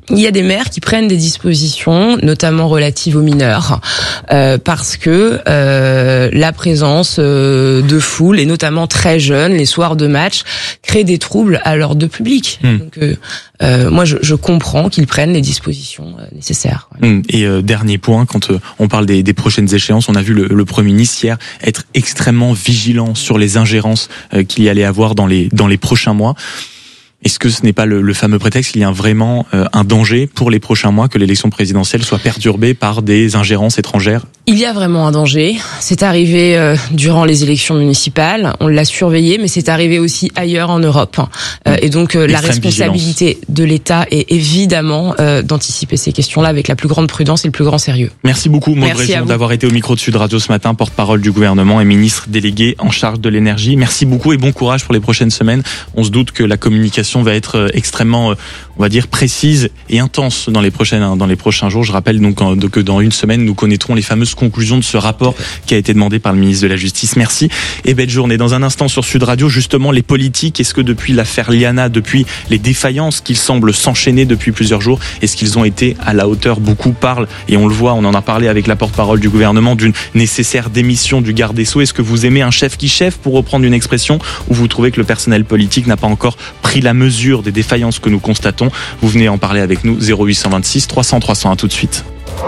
il y a des maires qui prennent des dispositions, notamment relatives aux mineurs, parce que la présence de foules, et notamment très jeunes, les soirs de match, crée des troubles à l'ordre public. Donc, moi, je comprends qu'ils prennent les dispositions nécessaires. Et dernier point, quand on parle des prochaines échéances, on a vu le Premier ministre hier être extrêmement vigilant sur les ingérences qu'il y allait avoir dans les prochains mois. Est-ce que ce n'est pas le fameux prétexte qu'il y a vraiment un danger pour les prochains mois que l'élection présidentielle soit perturbée par des ingérences étrangères ? Il y a vraiment un danger. C'est arrivé durant les élections municipales. On l'a surveillé, mais c'est arrivé aussi ailleurs en Europe. Et donc la responsabilité de l'État est évidemment d'anticiper ces questions-là avec la plus grande prudence et le plus grand sérieux. Merci beaucoup, Maud Région, d'avoir été au micro de Sud Radio ce matin, porte-parole du gouvernement et ministre délégué en charge de l'énergie. Merci beaucoup et bon courage pour les prochaines semaines. On se doute que la communication va être extrêmement, on va dire, précise et intense dans les prochains jours. Je rappelle donc que dans une semaine, nous connaîtrons les fameuses conclusions de ce rapport qui a été demandé par le ministre de la Justice. Merci et belle journée. Dans un instant sur Sud Radio, justement, les politiques, est-ce que depuis l'affaire Liana, depuis les défaillances qu'ils semblent s'enchaîner depuis plusieurs jours, est-ce qu'ils ont été à la hauteur ? Beaucoup parlent, et on le voit, on en a parlé avec la porte-parole du gouvernement, d'une nécessaire démission du garde des Sceaux. Est-ce que vous aimez un chef qui chef, pour reprendre une expression, ou vous trouvez que le personnel politique n'a pas encore pris la mesure des défaillances que nous constatons ? Vous venez en parler avec nous, 0826 300 301 tout de suite.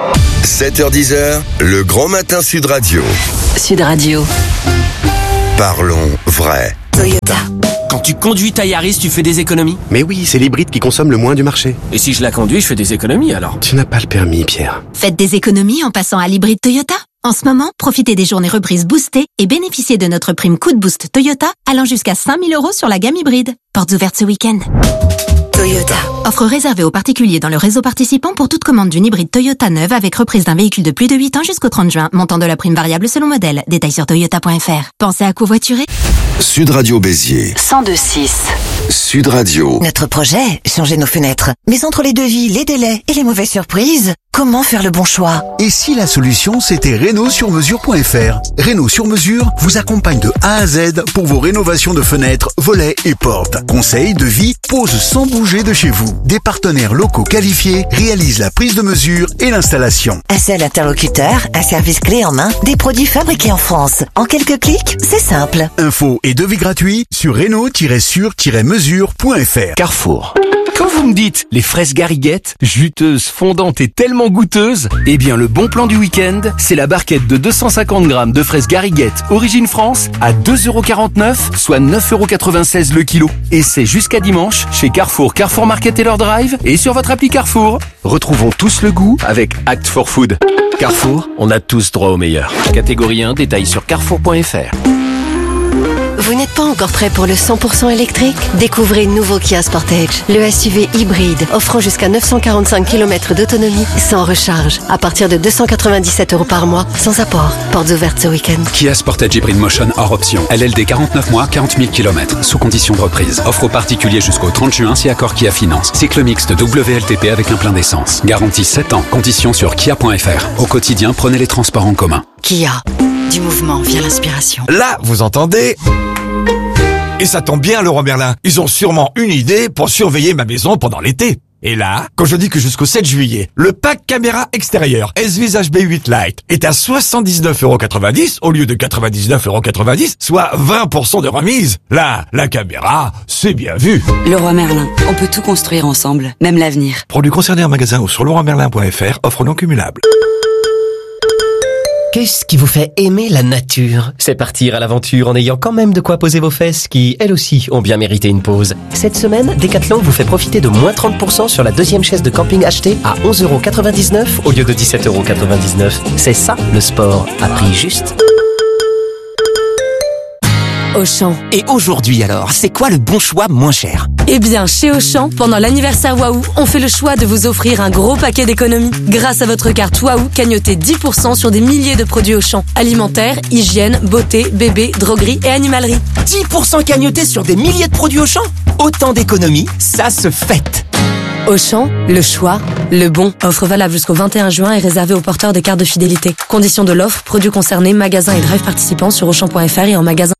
7h-10h, le grand matin Sud Radio. Sud Radio. Parlons vrai. Toyota. Quand tu conduis ta Yaris, tu fais des économies ? Mais oui, c'est l'hybride qui consomme le moins du marché. Et si je la conduis, je fais des économies alors ? Tu n'as pas le permis, Pierre. Faites des économies en passant à l'hybride Toyota. En ce moment, profitez des journées reprises boostées et bénéficiez de notre prime coup de boost Toyota allant jusqu'à 5 000 € sur la gamme hybride. Portes ouvertes ce week-end. Toyota. Offre réservée aux particuliers dans le réseau participant pour toute commande d'une hybride Toyota neuve avec reprise d'un véhicule de plus de 8 ans jusqu'au 30 juin. Montant de la prime variable selon modèle. Détails sur toyota.fr. Pensez à covoiturer. Sud Radio Béziers. 102.6. Sud Radio. Notre projet, changer nos fenêtres. Mais entre les devis, les délais et les mauvaises surprises, comment faire le bon choix ? Et si la solution, c'était Renault-sur-mesure.fr ? Renault-sur-mesure vous accompagne de A à Z pour vos rénovations de fenêtres, volets et portes. Conseils, devis, pose sans bouger de chez vous. Des partenaires locaux qualifiés réalisent la prise de mesure et l'installation. Un seul interlocuteur, un service clé en main, des produits fabriqués en France. En quelques clics, c'est simple. Infos et devis gratuits sur Renault-sur-mesure.fr. Carrefour. Quand vous me dites les fraises Gariguette, juteuses, fondantes et tellement goûteuses, eh bien le bon plan du week-end, c'est la barquette de 250 grammes de fraises Gariguette origine France à 2,49 €, soit 9,96 € le kilo. Et c'est jusqu'à dimanche chez Carrefour, Carrefour Market et leur drive et sur votre appli Carrefour. Retrouvons tous le goût avec Act for Food. Carrefour, on a tous droit au meilleur. Catégorie 1, détail sur carrefour.fr. Vous n'êtes pas encore prêt pour le 100% électrique ? Découvrez le nouveau Kia Sportage, le SUV hybride offrant jusqu'à 945 km d'autonomie sans recharge à partir de 297 € par mois sans apport. Portes ouvertes ce week-end. Kia Sportage Hybrid Motion hors option. LLD 49 mois, 40 000 km sous condition de reprise. Offre aux particuliers jusqu'au 30 juin si accord Kia Finance. Cycle mixte WLTP avec un plein d'essence. Garantie 7 ans. Conditions sur kia.fr. Au quotidien, prenez les transports en commun. Kia. Du mouvement via l'inspiration. Là, vous entendez ? Et ça tombe bien, Leroy Merlin. Ils ont sûrement une idée pour surveiller ma maison pendant l'été. Et là, quand je dis que jusqu'au 7 juillet, le pack caméra extérieure S-Vis HB8 Lite est à 79,90 € au lieu de 99,90 €, soit 20% de remise. Là, la caméra, c'est bien vu. Leroy Merlin, on peut tout construire ensemble, même l'avenir. Produits concernés en magasin ou sur leroymerlin.fr, offre non cumulable. Qu'est-ce qui vous fait aimer la nature ? C'est partir à l'aventure en ayant quand même de quoi poser vos fesses qui, elles aussi, ont bien mérité une pause. Cette semaine, Decathlon vous fait profiter de moins 30% sur la deuxième chaise de camping achetée à 11,99 € au lieu de 17,99 €. C'est ça, le sport, à prix juste. Auchan. Et aujourd'hui alors, c'est quoi le bon choix moins cher ? Eh bien, chez Auchan, pendant l'anniversaire Waouh, on fait le choix de vous offrir un gros paquet d'économies. Grâce à votre carte Waouh, cagnotez 10% sur des milliers de produits Auchan. Alimentaire, hygiène, beauté, bébé, droguerie et animalerie. 10% cagnotés sur des milliers de produits Auchan ? Autant d'économies, ça se fête. Auchan, le choix, le bon. Offre valable jusqu'au 21 juin et réservée aux porteurs des cartes de fidélité. Conditions de l'offre, produits concernés, magasins et drive participants sur Auchan.fr et en magasin.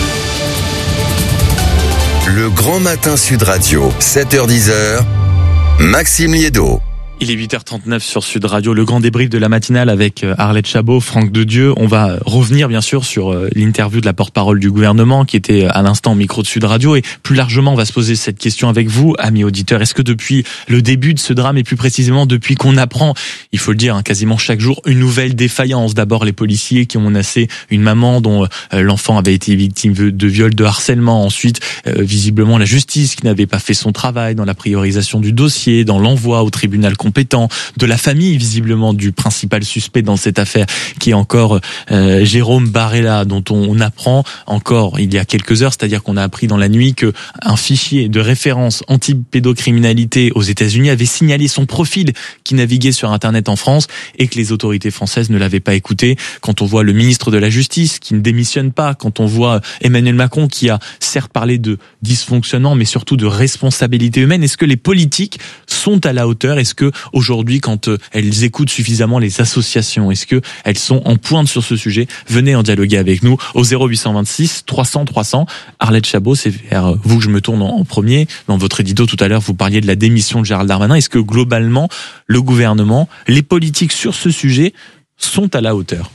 Le grand matin Sud Radio, 7h-10h, Maxime Liédo. Il est 8h39 sur Sud Radio, le grand débrief de la matinale avec Arlette Chabot, Franck Dedieu. On va revenir bien sûr sur l'interview de la porte-parole du gouvernement qui était à l'instant au micro de Sud Radio, et plus largement on va se poser cette question avec vous, amis auditeurs. Est-ce que depuis le début de ce drame, et plus précisément depuis qu'on apprend, il faut le dire, quasiment chaque jour, une nouvelle défaillance? D'abord les policiers qui ont menacé une maman dont l'enfant avait été victime de viol, de harcèlement. Ensuite, visiblement la justice qui n'avait pas fait son travail dans la priorisation du dossier, dans l'envoi au tribunal compétent, de la famille visiblement du principal suspect dans cette affaire qui est encore Jérôme Barella, dont on apprend encore il y a quelques heures, c'est-à-dire qu'on a appris dans la nuit que un fichier de référence anti-pédocriminalité aux États-Unis avait signalé son profil qui naviguait sur Internet en France et que les autorités françaises ne l'avaient pas écouté. Quand on voit le ministre de la Justice qui ne démissionne pas, quand on voit Emmanuel Macron qui a certes parlé de dysfonctionnement mais surtout de responsabilité humaine, est-ce que les politiques sont à la hauteur? Est-ce que aujourd'hui, quand elles écoutent suffisamment les associations, est-ce que elles sont en pointe sur ce sujet? Venez en dialoguer avec nous au 0826 300 300. Arlette Chabot, c'est vers vous que je me tourne en premier. Dans votre édito tout à l'heure, vous parliez de la démission de Gérald Darmanin. Est-ce que globalement, le gouvernement, les politiques sur ce sujet sont à la hauteur?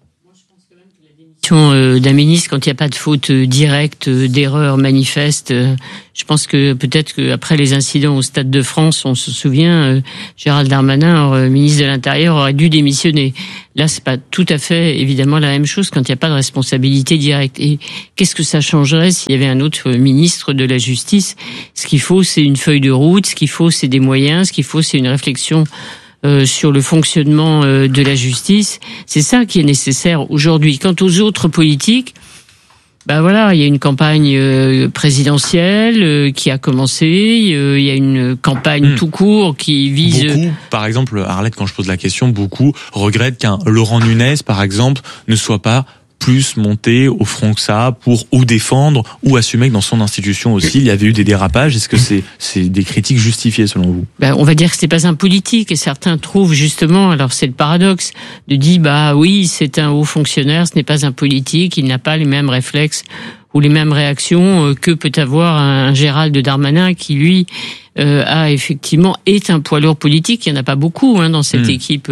D'un ministre quand il n'y a pas de faute directe, d'erreur manifeste. Je pense que peut-être qu'après les incidents au Stade de France, on se souvient, Gérald Darmanin, ministre de l'Intérieur, aurait dû démissionner. Là, c'est pas tout à fait évidemment la même chose quand il n'y a pas de responsabilité directe. Et qu'est-ce que ça changerait s'il y avait un autre ministre de la Justice? Ce qu'il faut, c'est une feuille de route. Ce qu'il faut, c'est des moyens. Ce qu'il faut, c'est une réflexion sur le fonctionnement de la justice. C'est ça qui est nécessaire aujourd'hui. Quant aux autres politiques, ben voilà, il y a une campagne présidentielle qui a commencé, il y a une campagne tout court qui vise... Beaucoup, par exemple, Arlette, quand je pose la question, beaucoup regrettent qu'un Laurent Nunez, par exemple, ne soit pas plus monté au front que ça pour ou défendre ou assumer que dans son institution aussi il y avait eu des dérapages. Est-ce que c'est des critiques justifiées selon vous? On va dire que c'est pas un politique, et certains trouvent justement, alors c'est le paradoxe de dire bah oui, c'est un haut fonctionnaire, ce n'est pas un politique, il n'a pas les mêmes réflexes ou les mêmes réactions que peut avoir un Gérald Darmanin qui lui a effectivement est un poids lourd politique. Il y en a pas beaucoup dans cette équipe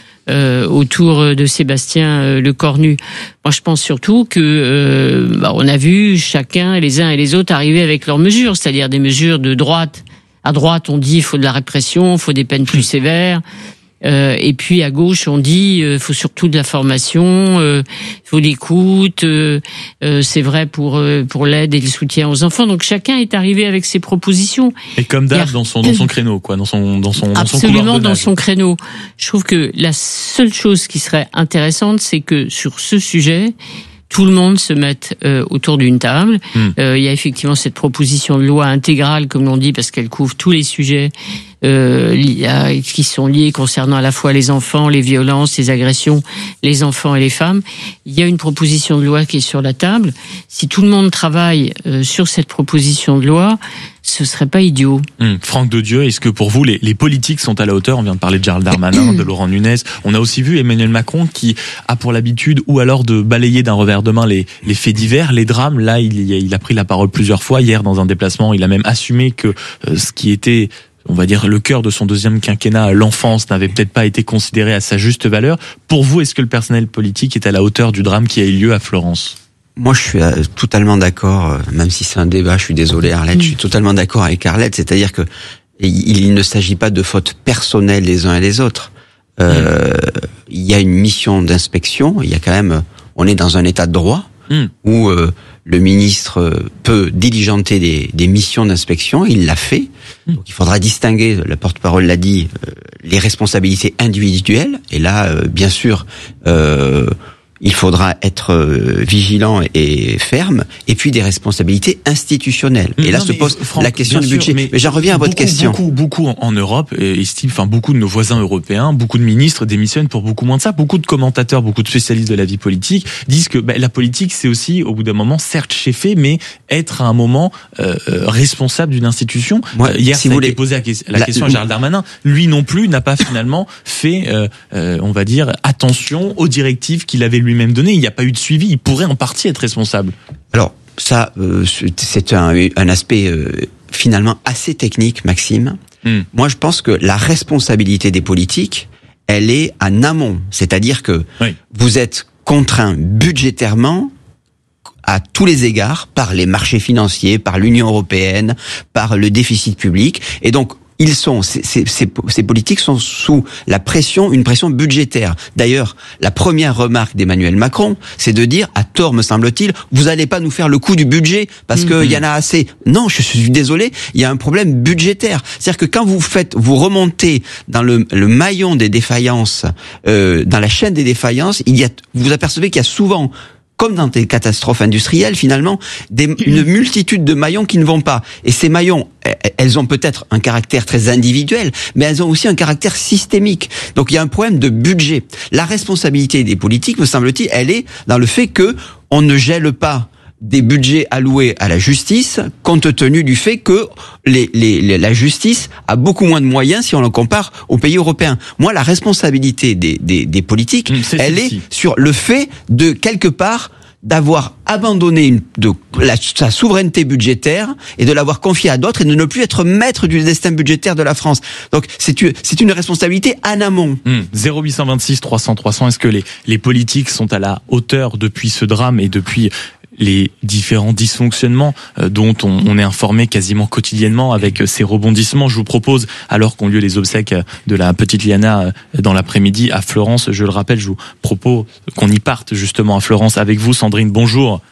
autour de Sébastien Lecornu. Moi, je pense surtout que on a vu chacun, les uns et les autres, arriver avec leurs mesures, c'est-à-dire des mesures de droite. À droite, on dit il faut de la répression, il faut des peines plus sévères. Et puis à gauche, on dit faut surtout de la formation, faut l'écoute. C'est vrai pour l'aide et le soutien aux enfants. Donc chacun est arrivé avec ses propositions. Et comme d'hab dans son créneau, quoi, dans son absolument dans son créneau. Je trouve que la seule chose qui serait intéressante, c'est que sur ce sujet, tout le monde se mette autour d'une table. Il y a effectivement cette proposition de loi intégrale, comme l'on dit, parce qu'elle couvre tous les sujets qui sont liés concernant à la fois les enfants, les violences, les agressions, les enfants et les femmes. Il y a une proposition de loi qui est sur la table. Si tout le monde travaille sur cette proposition de loi, ce serait pas idiot. Franck Dedieu, est-ce que pour vous les politiques sont à la hauteur? On vient de parler de Gérald Darmanin, de Laurent Nunez. On a aussi vu Emmanuel Macron qui a pour l'habitude ou alors de balayer d'un revers de main les faits divers, les drames. Là, il a pris la parole plusieurs fois. Hier, dans un déplacement, il a même assumé que ce qui était, on va dire, le cœur de son deuxième quinquennat, l'enfance, n'avait peut-être pas été considéré à sa juste valeur. Pour vous, est-ce que le personnel politique est à la hauteur du drame qui a eu lieu à Florence? Moi, je suis totalement d'accord, même si c'est un débat, je suis désolé Arlette, je suis totalement d'accord avec Arlette, c'est-à-dire que il ne s'agit pas de fautes personnelles les uns et les autres. Il y a une mission d'inspection, il y a quand même, on est dans un état de droit où le ministre peut diligenter des missions d'inspection, il l'a fait. Donc il faudra distinguer, la porte-parole l'a dit, les responsabilités individuelles, et là, bien sûr, il faudra être vigilant et ferme, et puis des responsabilités institutionnelles. Et là se pose Franck, la question du budget. Mais j'en reviens à votre question. Beaucoup en Europe estiment, beaucoup de nos voisins européens, beaucoup de ministres démissionnent pour beaucoup moins de ça. Beaucoup de commentateurs, beaucoup de spécialistes de la vie politique disent que la politique, c'est aussi, au bout d'un moment, certes cheffer, mais être à un moment responsable d'une institution. Hier, si ça a été posé la question à Gérald Darmanin. Lui non plus n'a pas finalement fait, on va dire, attention aux directives qu'il avait lui-même données. Il n'y a pas eu de suivi. Il pourrait en partie être responsable. Alors, ça, c'est un aspect finalement assez technique, Maxime. Moi, je pense que la responsabilité des politiques, elle est en amont. C'est-à-dire que vous êtes contraint budgétairement à tous les égards par les marchés financiers, par l'Union européenne, par le déficit public. Et donc, ces politiques sont sous une pression budgétaire. D'ailleurs, la première remarque d'Emmanuel Macron, c'est de dire, à tort me semble-t-il, vous allez pas nous faire le coup du budget parce qu'il y en a assez. Non, je suis désolé, il y a un problème budgétaire. C'est-à-dire que quand vous remontez dans le maillon des défaillances, dans la chaîne des défaillances, vous apercevez qu'il y a souvent, comme dans des catastrophes industrielles, finalement, une multitude de maillons qui ne vont pas. Et ces maillons, elles ont peut-être un caractère très individuel, mais elles ont aussi un caractère systémique. Donc il y a un problème de budget. La responsabilité des politiques, me semble-t-il, elle est dans le fait que on ne gèle pas des budgets alloués à la justice, compte tenu du fait que la justice a beaucoup moins de moyens si on le compare aux pays européens. Moi, la responsabilité des politiques, elle est sur le fait de, quelque part, d'avoir abandonné sa souveraineté budgétaire et de l'avoir confiée à d'autres et de ne plus être maître du destin budgétaire de la France. Donc c'est une responsabilité en amont. 0826 300 300, est-ce que les politiques sont à la hauteur depuis ce drame et depuis les différents dysfonctionnements dont on est informé quasiment quotidiennement avec ces rebondissements? Je vous propose, alors qu'ont lieu les obsèques de la petite Liana dans l'après-midi à Florence, je le rappelle, je vous propose qu'on y parte justement à Florence avec vous. Sandrine, bonjour.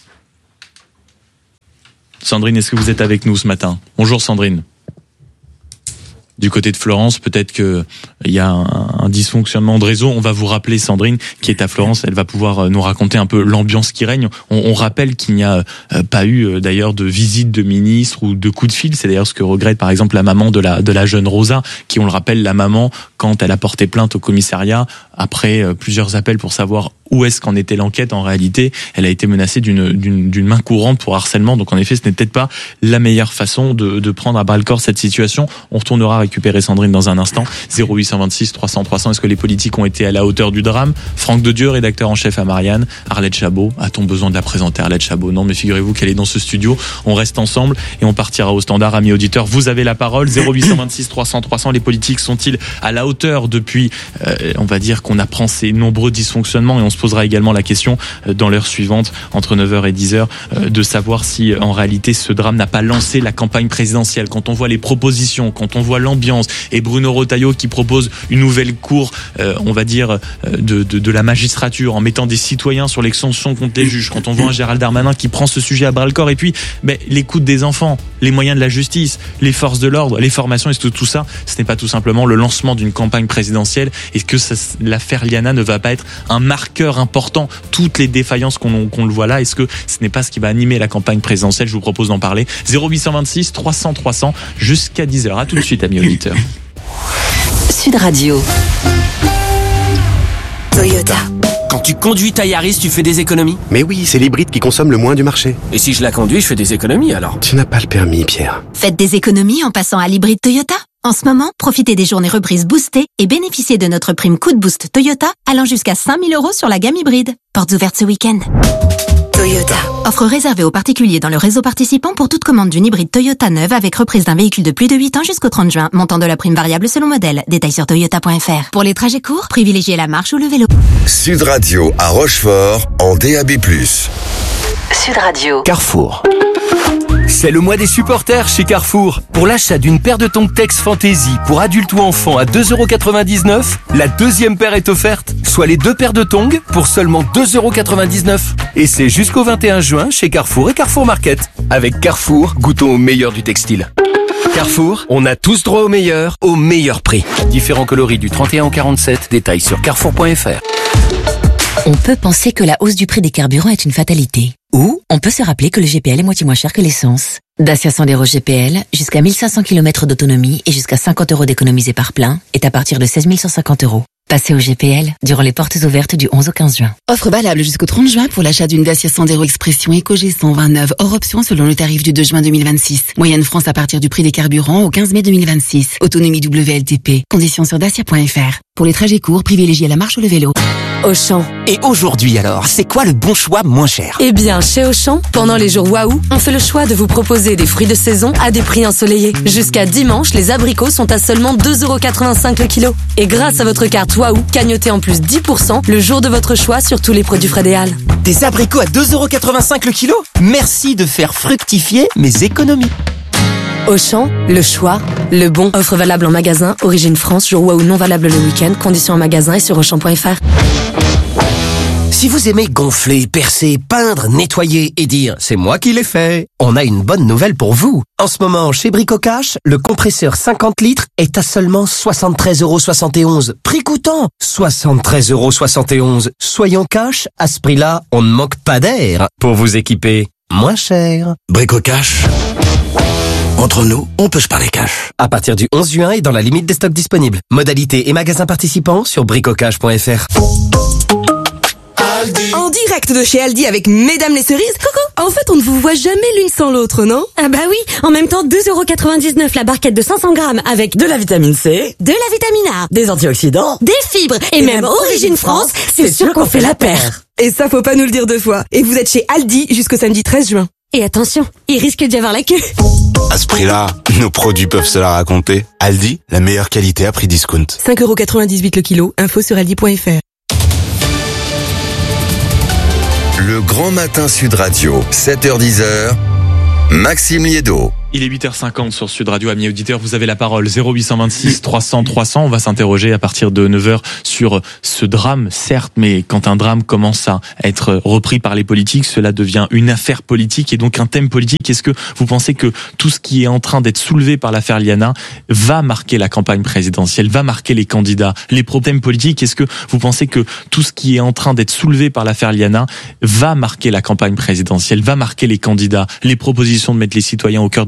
Sandrine, est-ce que vous êtes avec nous ce matin? Bonjour Sandrine. Du côté de Florence, peut-être que il y a un dysfonctionnement de réseau. On va vous rappeler Sandrine, qui est à Florence. Elle va pouvoir nous raconter un peu l'ambiance qui règne. On rappelle qu'il n'y a pas eu d'ailleurs de visite de ministre ou de coup de fil. C'est d'ailleurs ce que regrette par exemple la maman de la jeune Rosa, qui, on le rappelle, la maman, quand elle a porté plainte au commissariat, après plusieurs appels pour savoir où est-ce qu'en était l'enquête, en réalité, elle a été menacée d'une main courante pour harcèlement. Donc en effet, ce n'est peut-être pas la meilleure façon de prendre à bras-le-corps cette situation. On retournera récupérer Sandrine dans un instant. 0826 300 300, est-ce que les politiques ont été à la hauteur du drame? Franck Dedieu, rédacteur en chef à Marianne. Arlette Chabot, a-t-on besoin de la présenter, Arlette Chabot? Non, mais figurez-vous qu'elle est dans ce studio. On reste ensemble et on partira au standard. Amis auditeurs, vous avez la parole. 0826 300 300, les politiques sont-ils à la hauteur depuis, on va dire qu'on apprend ces nombreux dysfonctionnements, et on se posera également la question dans l'heure suivante, entre 9h et 10h, de savoir si en réalité ce drame n'a pas lancé la campagne présidentielle. Quand on voit les propositions, quand on voit l'ambiance, et Bruno Retailleau qui propose une nouvelle cour, on va dire, de la magistrature, en mettant des citoyens sur les sanctions contre les juges, quand on voit un Gérald Darmanin qui prend ce sujet à bras-le-corps, et puis l'écoute des enfants, les moyens de la justice, les forces de l'ordre, les formations, et tout ça, ce n'est pas tout simplement le lancement d'une campagne présidentielle? Est-ce que l'affaire Liana ne va pas être un marqueur important? Toutes les défaillances qu'on le voit là, est-ce que ce n'est pas ce qui va animer la campagne présidentielle? Je vous propose d'en parler. 0826 300 300 jusqu'à 10h. À tout de suite, amis auditeurs. Sud Radio. Toyota. Quand tu conduis ta Yaris, tu fais des économies? Mais oui, c'est l'hybride qui consomme le moins du marché. Et si je la conduis, je fais des économies alors? Tu n'as pas le permis, Pierre. Faites des économies en passant à l'hybride Toyota. En ce moment, profitez des journées reprises boostées et bénéficiez de notre prime coup de boost Toyota allant jusqu'à 5 000 € sur la gamme hybride. Portes ouvertes ce week-end. Toyota. Offre réservée aux particuliers dans le réseau participant pour toute commande d'une hybride Toyota neuve avec reprise d'un véhicule de plus de 8 ans jusqu'au 30 juin. Montant de la prime variable selon modèle. Détails sur toyota.fr. Pour les trajets courts, privilégiez la marche ou le vélo. Sud Radio à Rochefort en DAB+. Sud Radio. Carrefour. C'est le mois des supporters chez Carrefour. Pour l'achat d'une paire de tongs Tex Fantasy pour adultes ou enfants à 2,99 €, la deuxième paire est offerte, soit les deux paires de tongs pour seulement 2,99 €. Et c'est jusqu'au 21 juin chez Carrefour et Carrefour Market. Avec Carrefour, goûtons au meilleur du textile. Carrefour, on a tous droit au meilleur prix. Différents coloris du 31 au 47, détails sur carrefour.fr. On peut penser que la hausse du prix des carburants est une fatalité. Ou on peut se rappeler que le GPL est moitié moins cher que l'essence. Dacia Sandero GPL, jusqu'à 1500 km d'autonomie et jusqu'à 50 € d'économisés par plein, est à partir de 16 150 €. Passez au GPL durant les portes ouvertes du 11 au 15 juin. Offre valable jusqu'au 30 juin pour l'achat d'une Dacia Sandero Expression EcoG 129 hors option selon le tarif du 2 juin 2026. Moyenne France à partir du prix des carburants au 15 mai 2026. Autonomie WLTP. Conditions sur dacia.fr. Pour les trajets courts, privilégiez la marche ou le vélo. Auchan. Et aujourd'hui alors, c'est quoi le bon choix moins cher? Eh bien, chez Auchan, pendant les jours Waouh, on fait le choix de vous proposer des fruits de saison à des prix ensoleillés. Jusqu'à dimanche, les abricots sont à seulement 2,85€ le kilo. Et grâce à votre carte Waouh, cagnotez en plus 10% le jour de votre choix sur tous les produits Frédéal. Des abricots à 2,85€ le kilo? Merci de faire fructifier mes économies. Auchan, le choix, le bon. Offre valable en magasin, Origine France, jour Waouh non valable le week-end. Conditions en magasin et sur Auchan.fr. Si vous aimez gonfler, percer, peindre, nettoyer et dire « c'est moi qui l'ai fait », on a une bonne nouvelle pour vous. En ce moment, chez Brico Cash, le compresseur 50 litres est à seulement 73,71€. Prix coûtant 73,71€. Soyons cash, à ce prix-là, on ne manque pas d'air pour vous équiper moins cher. Brico Cash. Entre nous, on peut se parler cash. À partir du 11 juin et dans la limite des stocks disponibles. Modalités et magasins participants sur bricocash.fr. En direct de chez Aldi avec Mesdames les cerises. Coucou. En fait, on ne vous voit jamais l'une sans l'autre, non? Ah bah oui. En même temps, 2,99€ la barquette de 500 grammes avec de la vitamine C, de la vitamine A, des antioxydants, des fibres et même Origine France. C'est sûr qu'on fait la paire. Et ça, faut pas nous le dire deux fois. Et vous êtes chez Aldi jusqu'au samedi 13 juin. Et attention, il risque d'y avoir la queue. À ce prix-là, nos produits peuvent se la raconter. Aldi, la meilleure qualité à prix discount. 5,98€ le kilo. Info sur aldi.fr. Le Grand Matin Sud Radio, 7h-10h, Maxime Liédo. Il est 8h50 sur Sud Radio, amis auditeurs, vous avez la parole 0826 300 300. On va s'interroger à partir de 9h sur ce drame, certes, mais quand un drame commence à être repris par les politiques, cela devient une affaire politique et donc un thème politique. Est-ce que vous pensez que tout ce qui est en train d'être soulevé par l'affaire Liana va marquer la campagne présidentielle, va marquer les candidats, les problèmes politiques? Est-ce que vous pensez que tout ce qui est en train d'être soulevé par l'affaire Liana va marquer la campagne présidentielle, va marquer les candidats, les propositions de mettre les citoyens au cœur de